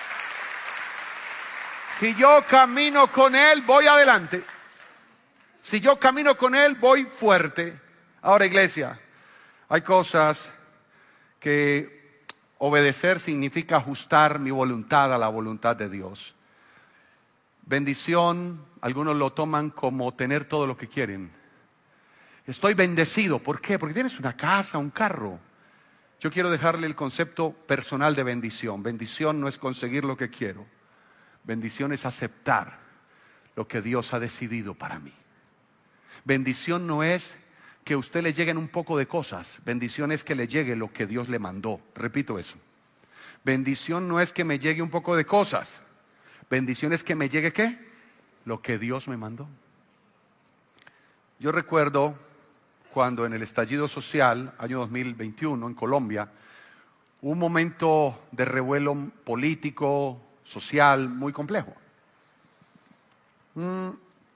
Si yo camino con Él, voy adelante. Si yo camino con Él, voy fuerte. Ahora, iglesia, hay cosas que obedecer significa ajustar mi voluntad a la voluntad de Dios. Bendición, algunos lo toman como tener todo lo que quieren. Estoy bendecido. ¿Por qué? Porque tienes una casa, un carro. Yo quiero dejarle el concepto personal de bendición. Bendición no es conseguir lo que quiero. Bendición es aceptar lo que Dios ha decidido para mí. Bendición no es que a usted le lleguen un poco de cosas. Bendición es que le llegue lo que Dios le mandó. Repito eso. Bendición no es que me llegue un poco de cosas. Bendición es que me llegue ¿qué? Lo que Dios me mandó. Yo recuerdo cuando en el estallido social, año dos mil veintiuno, en Colombia, hubo un momento de revuelo político, social, muy complejo. Mm.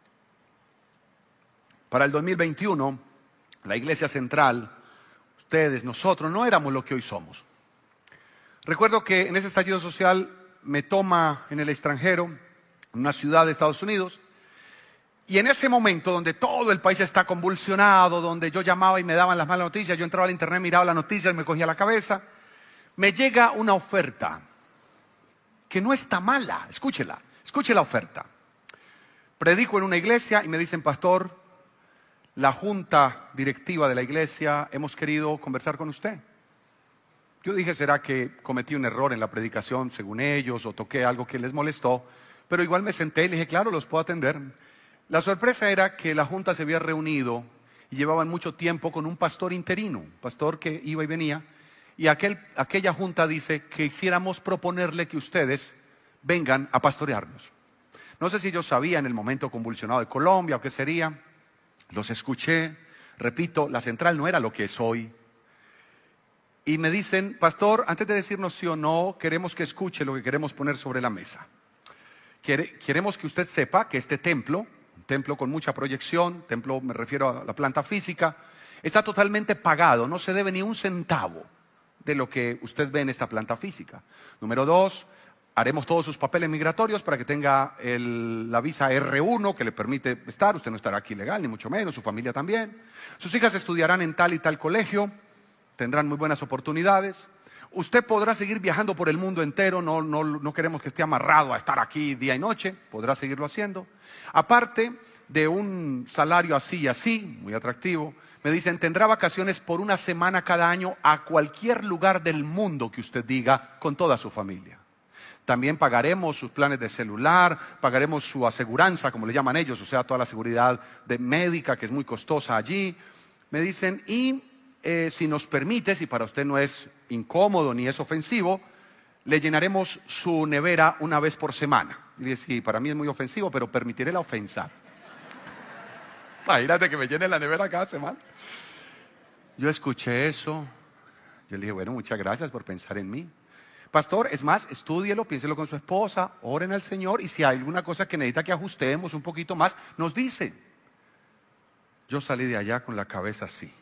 Para el dos mil veintiuno, la Iglesia Central, ustedes, nosotros, no éramos lo que hoy somos. Recuerdo que en ese estallido social me toma en el extranjero, en una ciudad de Estados Unidos, y en ese momento donde todo el país está convulsionado, donde yo llamaba y me daban las malas noticias, yo entraba al internet, miraba las noticias y me cogía la cabeza, me llega una oferta que no está mala. Escúchela, escuche la oferta. Predico en una iglesia y me dicen: pastor, la junta directiva de la iglesia, hemos querido conversar con usted. Yo dije: ¿será que cometí un error en la predicación según ellos, o toqué algo que les molestó? Pero igual me senté y le dije: claro, los puedo atender. La sorpresa era que la junta se había reunido y llevaban mucho tiempo con un pastor interino, un pastor que iba y venía, y aquel, aquella junta dice que quisiéramos proponerle que ustedes vengan a pastorearnos. No sé si yo sabía en el momento convulsionado de Colombia o qué sería. Los escuché, repito, la central no era lo que es hoy. Y me dicen: pastor, antes de decirnos sí o no, queremos que escuche lo que queremos poner sobre la mesa. Queremos que usted sepa que este templo, un templo con mucha proyección, templo me refiero a la planta física, está totalmente pagado, no se debe ni un centavo de lo que usted ve en esta planta física. Número dos, haremos todos sus papeles migratorios para que tenga el, la visa erre uno que le permite estar. Usted no estará aquí ilegal, ni mucho menos, su familia también. Sus hijas estudiarán en tal y tal colegio, tendrán muy buenas oportunidades. Usted podrá seguir viajando por el mundo entero, no, no, no queremos que esté amarrado a estar aquí día y noche, podrá seguirlo haciendo. Aparte de un salario así y así, muy atractivo, me dicen: tendrá vacaciones por una semana cada año a cualquier lugar del mundo que usted diga, con toda su familia. También pagaremos sus planes de celular, pagaremos su aseguranza, como le llaman ellos, o sea, toda la seguridad de médica, que es muy costosa allí. Me dicen: y eh, si nos permite, si para usted no es incómodo ni es ofensivo, le llenaremos su nevera una vez por semana. Y dije: sí, para mí es muy ofensivo, pero permitiré la ofensa. Imagínate que me llene la nevera cada semana. Yo escuché eso. Yo le dije: bueno, muchas gracias por pensar en mí. Pastor, es más, estúdielo, piénselo con su esposa, oren al Señor, y si hay alguna cosa que necesita que ajustemos un poquito más, nos dice. Yo salí de allá con la cabeza así.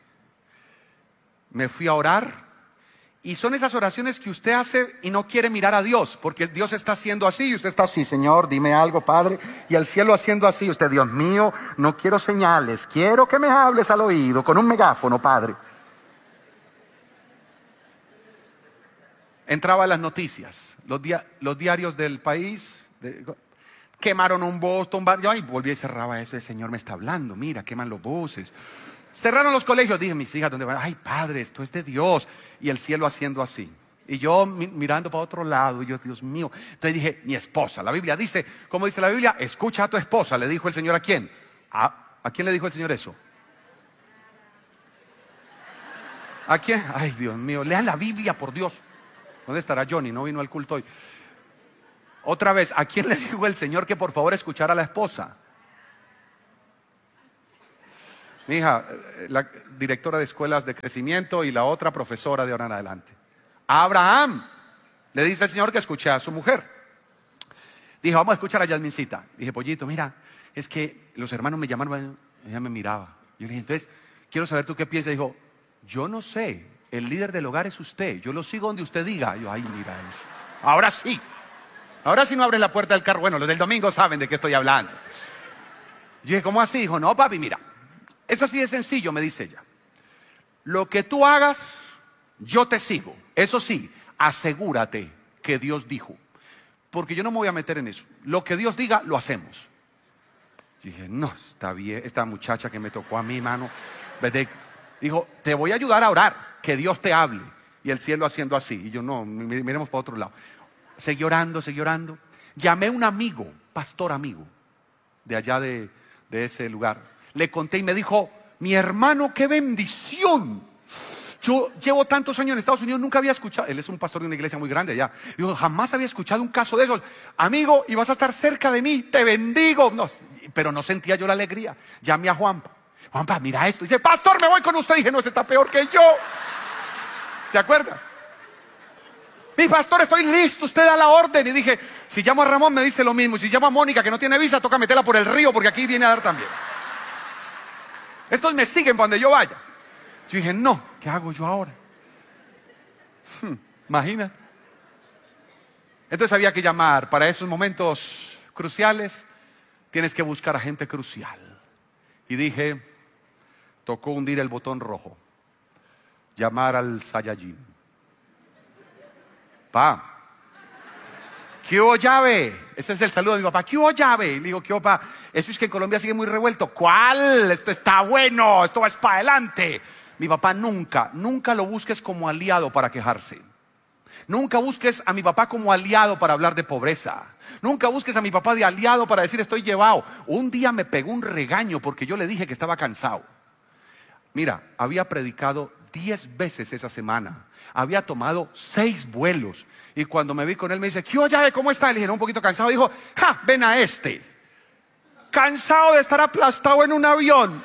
Me fui a orar, y son esas oraciones que usted hace y no quiere mirar a Dios, porque Dios está haciendo así y usted está así: Señor, dime algo, Padre, y al cielo haciendo así. Usted: Dios mío, no quiero señales, quiero que me hables al oído con un megáfono, Padre. entraba a las noticias, los, dia, los diarios del país, de, quemaron un Boston, yo ay, volví y cerraba eso, el Señor me está hablando, mira, queman los buses. Cerraron los colegios, dije, mis hijas, ¿dónde van? Ay, padre, esto es de Dios. Y el cielo haciendo así. Y yo mi, mirando para otro lado, y yo, Dios mío. Entonces dije, mi esposa, la Biblia dice, ¿cómo dice la Biblia? Escucha a tu esposa, le dijo el Señor a quién. ¿A, ¿a quién le dijo el Señor eso? ¿A quién? Ay, Dios mío, lean la Biblia, por Dios. ¿Dónde estará Johnny? No vino al culto hoy. Otra vez, ¿a quién le dijo el Señor que por favor escuchara a la esposa? Mi hija, la directora de escuelas de crecimiento y la otra profesora de ahora en adelante. A Abraham le dice el Señor que escuche a su mujer. Dijo, vamos a escuchar a Yasmincita. Dije, pollito, mira, es que los hermanos me llamaron, ella me miraba. Yo le dije, entonces, quiero saber tú qué piensas. Dijo, yo no sé, el líder del hogar es usted, yo lo sigo donde usted diga. Yo, ay, mira eso. Ahora sí, ahora sí no abres la puerta del carro. Bueno, los del domingo saben de qué estoy hablando. Yo dije, ¿cómo así? Dijo, no, papi, mira. Es así de sencillo, me dice ella. Lo que tú hagas, yo te sigo. Eso sí, asegúrate que Dios dijo. Porque yo no me voy a meter en eso. Lo que Dios diga, lo hacemos. Yo dije, no, está bien. Esta muchacha que me tocó a mi mano. Dijo, te voy a ayudar a orar. Que Dios te hable. Y el cielo haciendo así. Y yo, no, miremos para otro lado. Seguí orando, seguí orando. Llamé a un amigo, pastor amigo, de allá de, de ese lugar. Le conté y me dijo, mi hermano, qué bendición. Yo llevo tantos años en Estados Unidos, nunca había escuchado. Él es un pastor de una iglesia muy grande allá. Digo, jamás había escuchado un caso de esos. Amigo, y vas a estar cerca de mí, te bendigo. No, pero no sentía yo la alegría. Llamé a Juanpa. Juanpa, mira esto. Dice, pastor, me voy con usted. Dije, no, este está peor que yo. ¿Te acuerdas? Mi pastor, estoy listo, usted da la orden. Y dije, si llamo a Ramón me dice lo mismo. Y si llamo a Mónica que no tiene visa, toca meterla por el río porque aquí viene a dar también. Estos me siguen para donde yo vaya. Yo dije, no, ¿qué hago yo ahora? Hmm, imagínate. Entonces había que llamar. Para esos momentos cruciales tienes que buscar a gente crucial. Y dije, tocó hundir el botón rojo. Llamar al Saiyajin. Pa, ¿qué hubo, llave? Ese es el saludo de mi papá. ¿Qué hubo, llave? Y le digo, ¿qué hubo, pa? Eso es que en Colombia sigue muy revuelto. ¿Cuál? Esto está bueno, esto va para adelante. Mi papá nunca, nunca lo busques como aliado para quejarse. Nunca busques a mi papá como aliado para hablar de pobreza. Nunca busques a mi papá de aliado para decir estoy llevado. Un día me pegó un regaño porque yo le dije que estaba cansado. Mira, había predicado diez veces esa semana. Había tomado seis vuelos. Y cuando me vi con él me dice, ¿qué llave? ¿Cómo está? Le dije, no, un poquito cansado. Dijo, ja, ven a este. Cansado de estar aplastado en un avión.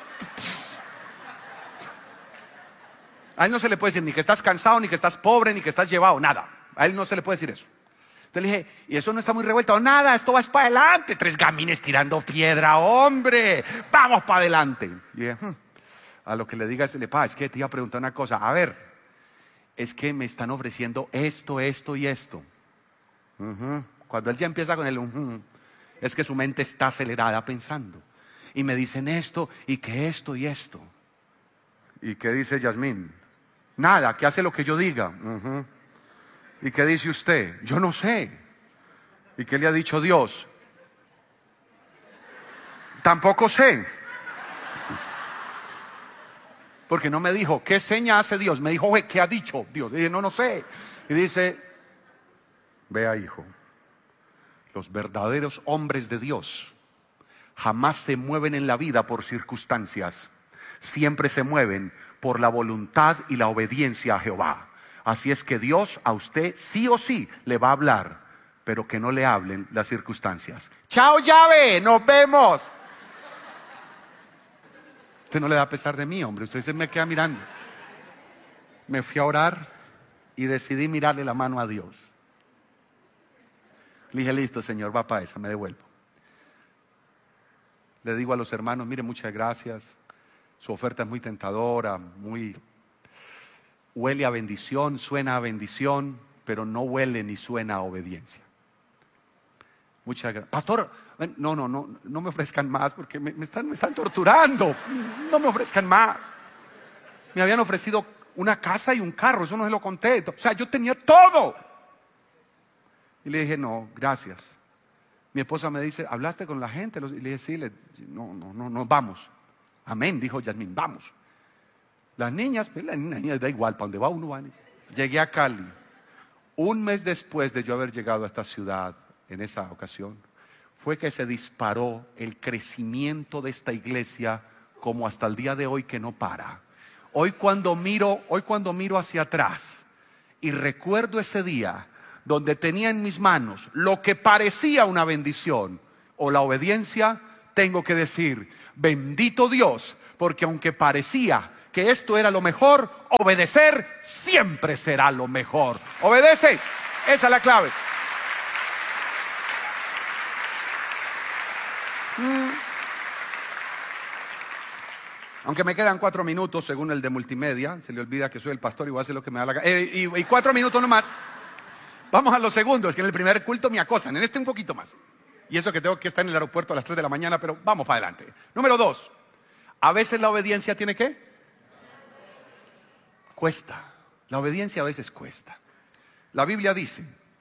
A él no se le puede decir ni que estás cansado, ni que estás pobre, ni que estás llevado, nada. A él no se le puede decir eso. Entonces le dije, ¿y eso no está muy revuelto? Nada, esto va para adelante. Tres gamines tirando piedra, hombre. Vamos para adelante. Y dije, hm. A lo que le diga ese, pa, es que te iba a preguntar una cosa. A ver, es que me están ofreciendo esto, esto y esto. Uh-huh. Cuando él ya empieza con el uh-huh, es que su mente está acelerada pensando. Y me dicen esto, y que esto y esto. ¿Y qué dice Yasmín? Nada, que hace lo que yo diga. Uh-huh. ¿Y qué dice usted? Yo no sé. ¿Y qué le ha dicho Dios? Tampoco sé. Porque no me dijo, ¿qué seña hace Dios? Me dijo, ¿qué ha dicho Dios? Y dije, no, no sé. Y dice, vea, hijo, los verdaderos hombres de Dios jamás se mueven en la vida por circunstancias. Siempre se mueven por la voluntad y la obediencia a Jehová. Así es que Dios a usted sí o sí le va a hablar, pero que no le hablen las circunstancias. Chao, llave, nos vemos. Usted no le da pesar de mí, hombre. Usted se me queda mirando. Me fui a orar y decidí mirarle la mano a Dios. Le dije, listo, Señor, va para esa, me devuelvo. Le digo a los hermanos, mire, muchas gracias. Su oferta es muy tentadora, muy... huele a bendición, suena a bendición, pero no huele ni suena a obediencia. Muchas gracias. Pastor, no, no, no, no me ofrezcan más porque me, me, están, me están torturando. No me ofrezcan más. Me habían ofrecido una casa y un carro, eso no se lo conté. O sea, yo tenía todo. Y le dije, no, gracias. Mi esposa me dice, ¿hablaste con la gente? Y le dije, sí, le, no, no, no, no, vamos. Amén, dijo Yasmín, vamos. Las niñas, pues, las niñas da igual, para donde va uno van. Llegué a Cali. Un mes después de yo haber llegado a esta ciudad, en esa ocasión, fue que se disparó el crecimiento de esta iglesia como hasta el día de hoy que no para. Hoy cuando miro, hoy cuando miro hacia atrás y recuerdo ese día donde tenía en mis manos lo que parecía una bendición o la obediencia, tengo que decir, bendito Dios, porque aunque parecía que esto era lo mejor, obedecer siempre será lo mejor. Obedece, esa es la clave. Mm. Aunque me quedan cuatro minutos según el de multimedia, se le olvida que soy el pastor y voy a hacer lo que me da la gana. Eh, y, y cuatro minutos nomás. Vamos a los segundos, que en el primer culto me acosan, en este un poquito más. Y eso que tengo que estar en el aeropuerto a las tres de la mañana, pero vamos para adelante. Número dos, a veces la obediencia tiene ¿qué? Cuesta. La obediencia a veces cuesta. La Biblia dice,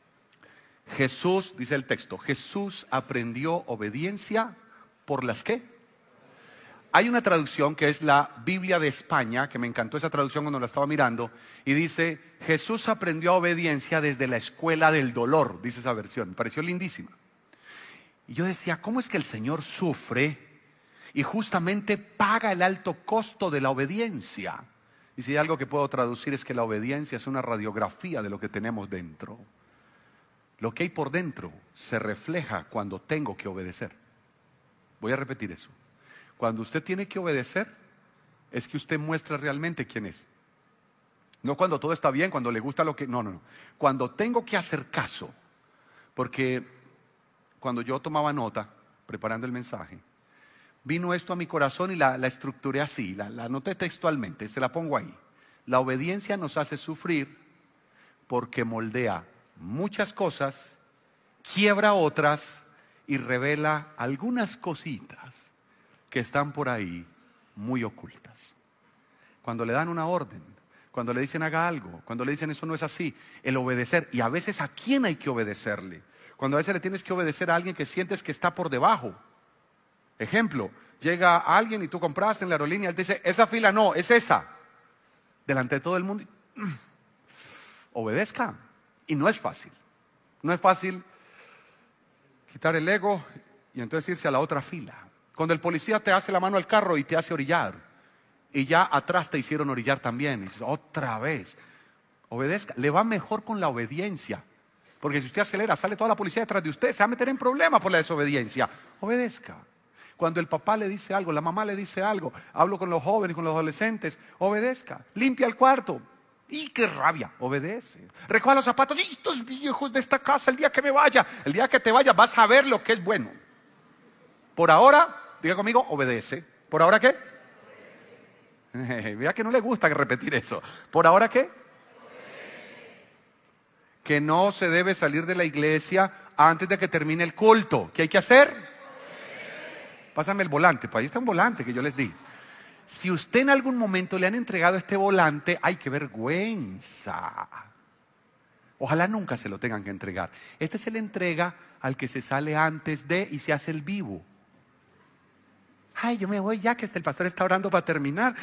Jesús, dice el texto, Jesús aprendió obediencia por las ¿qué? Hay una traducción que es la Biblia de España, que me encantó esa traducción cuando la estaba mirando, y dice, Jesús aprendió obediencia desde la escuela del dolor, dice esa versión, me pareció lindísima. Y yo decía, ¿cómo es que el Señor sufre y justamente paga el alto costo de la obediencia? Y si hay algo que puedo traducir es que la obediencia es una radiografía de lo que tenemos dentro. Lo que hay por dentro se refleja cuando tengo que obedecer. Voy a repetir eso. Cuando usted tiene que obedecer, es que usted muestra realmente quién es. No cuando todo está bien, cuando le gusta lo que... No, no, no. Cuando tengo que hacer caso. Porque cuando yo tomaba nota, preparando el mensaje, vino esto a mi corazón y la, la estructuré así, la, la anoté textualmente, se la pongo ahí. La obediencia nos hace sufrir porque moldea muchas cosas, quiebra otras y revela algunas cositas que están por ahí muy ocultas. Cuando le dan una orden, cuando le dicen haga algo, cuando le dicen eso no es así, el obedecer, y a veces a quién hay que obedecerle. Cuando a veces le tienes que obedecer a alguien que sientes que está por debajo. Ejemplo, llega alguien y tú compraste en la aerolínea, él te dice, esa fila no, es esa. Delante de todo el mundo, obedezca. Y no es fácil. No es fácil quitar el ego y entonces irse a la otra fila. Cuando el policía te hace la mano al carro y te hace orillar, y ya atrás te hicieron orillar también, y dices, otra vez, obedezca. Le va mejor con la obediencia, porque si usted acelera, sale toda la policía detrás de usted, se va a meter en problemas por la desobediencia. Obedezca. Cuando el papá le dice algo, la mamá le dice algo, hablo con los jóvenes, con los adolescentes, obedezca. Limpia el cuarto. ¡Y qué rabia! Obedece. Recoja los zapatos. ¡Y estos viejos de esta casa! El día que me vaya, el día que te vaya, vas a ver lo que es bueno. Por ahora, diga conmigo, obedece. ¿Por ahora qué? Vea que no le gusta repetir eso. ¿Por ahora qué? Obedece. Que no se debe salir de la iglesia antes de que termine el culto. ¿Qué hay que hacer? Obedece. Pásame el volante, pues ahí está un volante que yo les di. Si usted en algún momento le han entregado este volante, ¡ay, qué vergüenza! Ojalá nunca se lo tengan que entregar. Este se le entrega al que se sale antes de y se hace el vivo. Ay, yo me voy ya que el pastor está orando para terminar.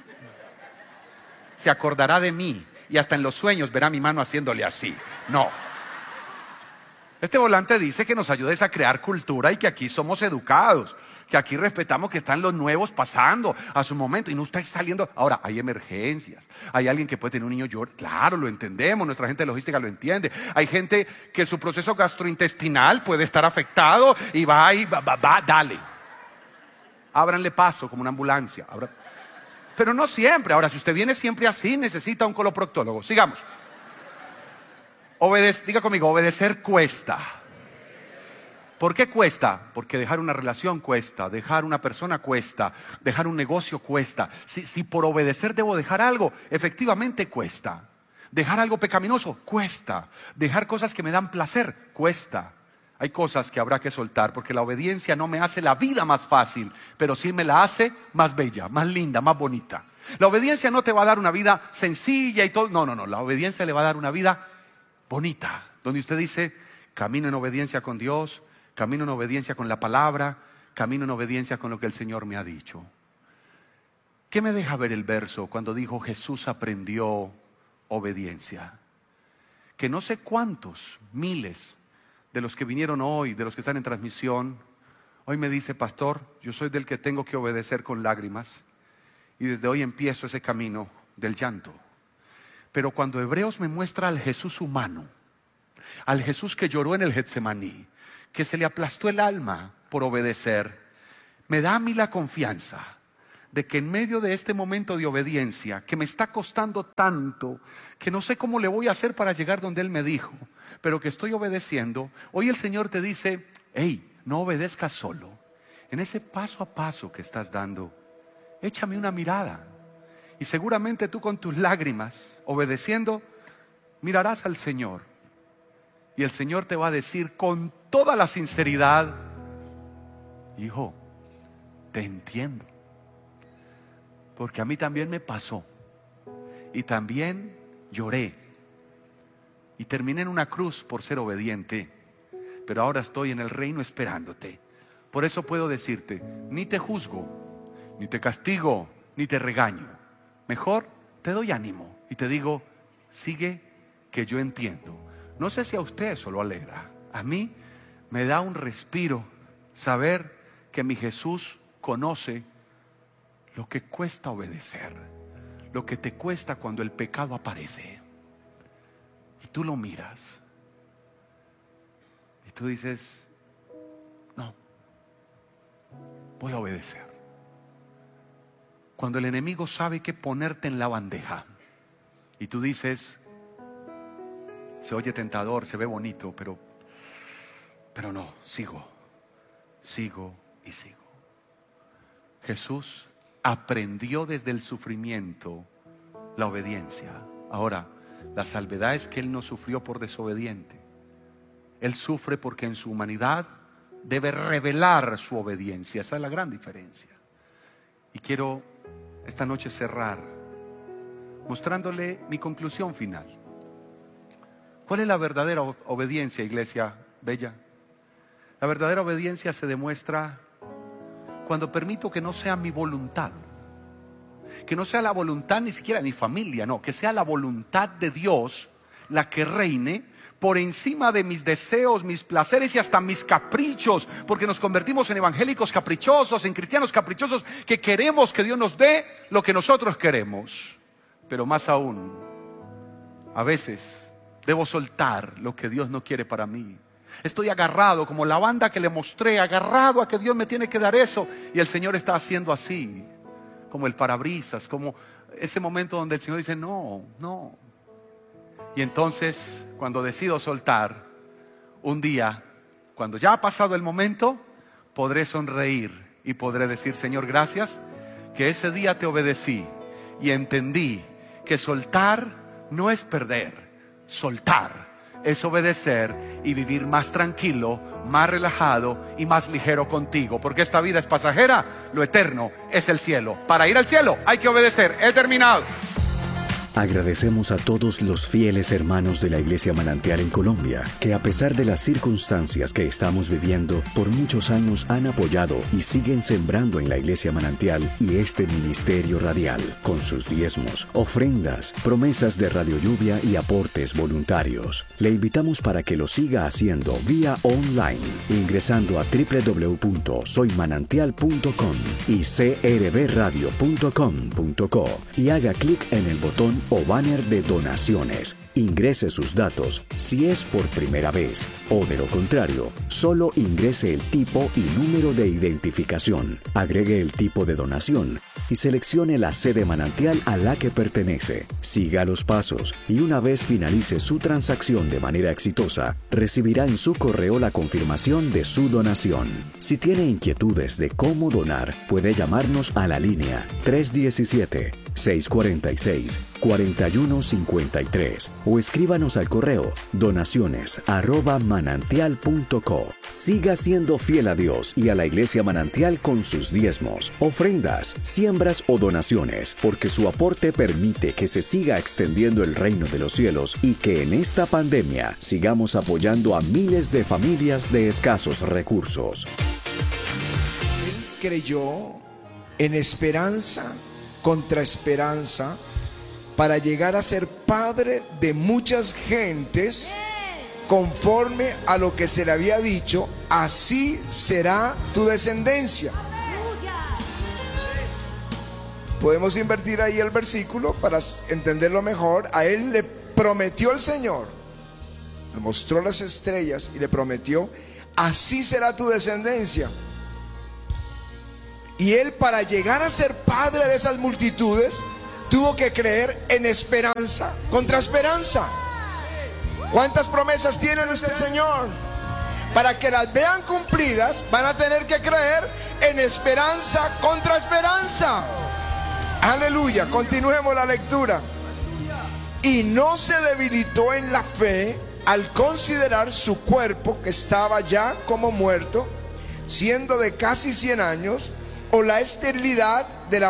Se acordará de mí y hasta en los sueños verá mi mano haciéndole así. No. Este volante dice que nos ayudes a crear cultura y que aquí somos educados, que aquí respetamos que están los nuevos pasando a su momento y no estáis saliendo. Ahora, hay emergencias, hay alguien que puede tener un niño llorando, claro, lo entendemos, nuestra gente de logística lo entiende. Hay gente que su proceso gastrointestinal puede estar afectado y va y va, va, va dale. Ábranle paso como una ambulancia. Abra... Pero no siempre. Ahora, si usted viene siempre así, necesita un coloproctólogo. Sigamos. Obedec- diga conmigo, obedecer cuesta. ¿Por qué cuesta? Porque dejar una relación cuesta, dejar una persona cuesta, dejar un negocio cuesta. Si, si por obedecer debo dejar algo, efectivamente cuesta. Dejar algo pecaminoso cuesta. Dejar cosas que me dan placer cuesta. Hay cosas que habrá que soltar porque la obediencia no me hace la vida más fácil, pero sí me la hace más bella, más linda, más bonita. La obediencia no te va a dar una vida sencilla y todo. No, no, no. La obediencia le va a dar una vida bonita, donde usted dice, camino en obediencia con Dios, camino en obediencia con la palabra, camino en obediencia con lo que el Señor me ha dicho. ¿Qué me deja ver el verso cuando dijo Jesús aprendió obediencia? Que no sé cuántos, miles de los que vinieron hoy, de los que están en transmisión, hoy me dice, pastor, yo soy del que tengo que obedecer con lágrimas y desde hoy empiezo ese camino del llanto. Pero cuando Hebreos me muestra al Jesús humano, al Jesús que lloró en el Getsemaní, que se le aplastó el alma por obedecer, me da a mí la confianza de que en medio de este momento de obediencia, que me está costando tanto, que no sé cómo le voy a hacer para llegar donde Él me dijo, pero que estoy obedeciendo, hoy el Señor te dice, hey, no obedezcas solo. En ese paso a paso que estás dando, échame una mirada. Y seguramente tú con tus lágrimas, obedeciendo, mirarás al Señor. Y el Señor te va a decir con toda la sinceridad, hijo, te entiendo. Porque a mí también me pasó. Y también lloré. Y terminé en una cruz por ser obediente. Pero ahora estoy en el reino esperándote. Por eso puedo decirte, ni te juzgo, ni te castigo, ni te regaño. Mejor te doy ánimo y te digo, sigue que yo entiendo. No sé si a usted eso lo alegra. A mí me da un respiro saber que mi Jesús conoce lo que cuesta obedecer, lo que te cuesta cuando el pecado aparece. Y tú lo miras. Y tú dices, no, voy a obedecer. Cuando el enemigo sabe que ponerte en la bandeja y tú dices, se oye tentador, se ve bonito, pero, pero no, sigo, sigo y sigo. Jesús aprendió desde el sufrimiento la obediencia. Ahora, la salvedad es que Él no sufrió por desobediente. Él sufre porque en su humanidad debe revelar su obediencia. Esa es la gran diferencia. Y quiero esta noche cerrar mostrándole mi conclusión final. ¿Cuál es la verdadera obediencia, iglesia bella? La verdadera obediencia se demuestra cuando permito que no sea mi voluntad, que no sea la voluntad ni siquiera de mi familia, no, que sea la voluntad de Dios la que reine por encima de mis deseos, mis placeres y hasta mis caprichos, porque nos convertimos en evangélicos caprichosos, en cristianos caprichosos que queremos que Dios nos dé lo que nosotros queremos. Pero más aún, a veces debo soltar lo que Dios no quiere para mí. Estoy agarrado como la banda que le mostré, agarrado a que Dios me tiene que dar eso, y el Señor está haciendo así, como el parabrisas, como ese momento donde el Señor dice no, no. Y entonces cuando decido soltar, un día, cuando ya ha pasado el momento, podré sonreír y podré decir, Señor, gracias que ese día te obedecí y entendí que soltar no es perder, soltar es obedecer y vivir más tranquilo, más relajado y más ligero contigo. Porque esta vida es pasajera, lo eterno es el cielo. Para ir al cielo hay que obedecer. He terminado. Agradecemos a todos los fieles hermanos de la Iglesia Manantial en Colombia, que a pesar de las circunstancias que estamos viviendo, por muchos años han apoyado y siguen sembrando en la Iglesia Manantial y este ministerio radial, con sus diezmos, ofrendas, promesas de Radio Lluvia y aportes voluntarios. Le invitamos para que lo siga haciendo vía online, ingresando a doble u doble u doble u punto soy manantial punto com y c r b radio punto com punto co y haga clic en el botón o banner de donaciones. Ingrese sus datos si es por primera vez o de lo contrario, solo ingrese el tipo y número de identificación. Agregue el tipo de donación y seleccione la sede manantial a la que pertenece. Siga los pasos y una vez finalice su transacción de manera exitosa, recibirá en su correo la confirmación de su donación. Si tiene inquietudes de cómo donar, puede llamarnos a la línea tres uno siete, seis cuatro seis, cuatro uno cinco tres o escríbanos al correo donaciones arroba manantial punto co. Siga siendo fiel a Dios y a la Iglesia Manantial con sus diezmos, ofrendas, siembras o donaciones, porque su aporte permite que se siga extendiendo el reino de los cielos y que en esta pandemia sigamos apoyando a miles de familias de escasos recursos. Él creyó en esperanza contra esperanza para llegar a ser padre de muchas gentes, conforme a lo que se le había dicho, así será tu descendencia. Podemos invertir ahí el versículo para entenderlo mejor. A él le prometió el Señor, le mostró las estrellas y le prometió: así será tu descendencia. Y él, para llegar a ser padre de esas multitudes, tuvo que creer en esperanza contra esperanza. ¿Cuántas promesas tiene nuestro Señor? Para que las vean cumplidas, van a tener que creer en esperanza contra esperanza. Aleluya. Continuemos la lectura. Y no se debilitó en la fe al considerar su cuerpo, que estaba ya como muerto, siendo de casi cien años, o la esterilidad de la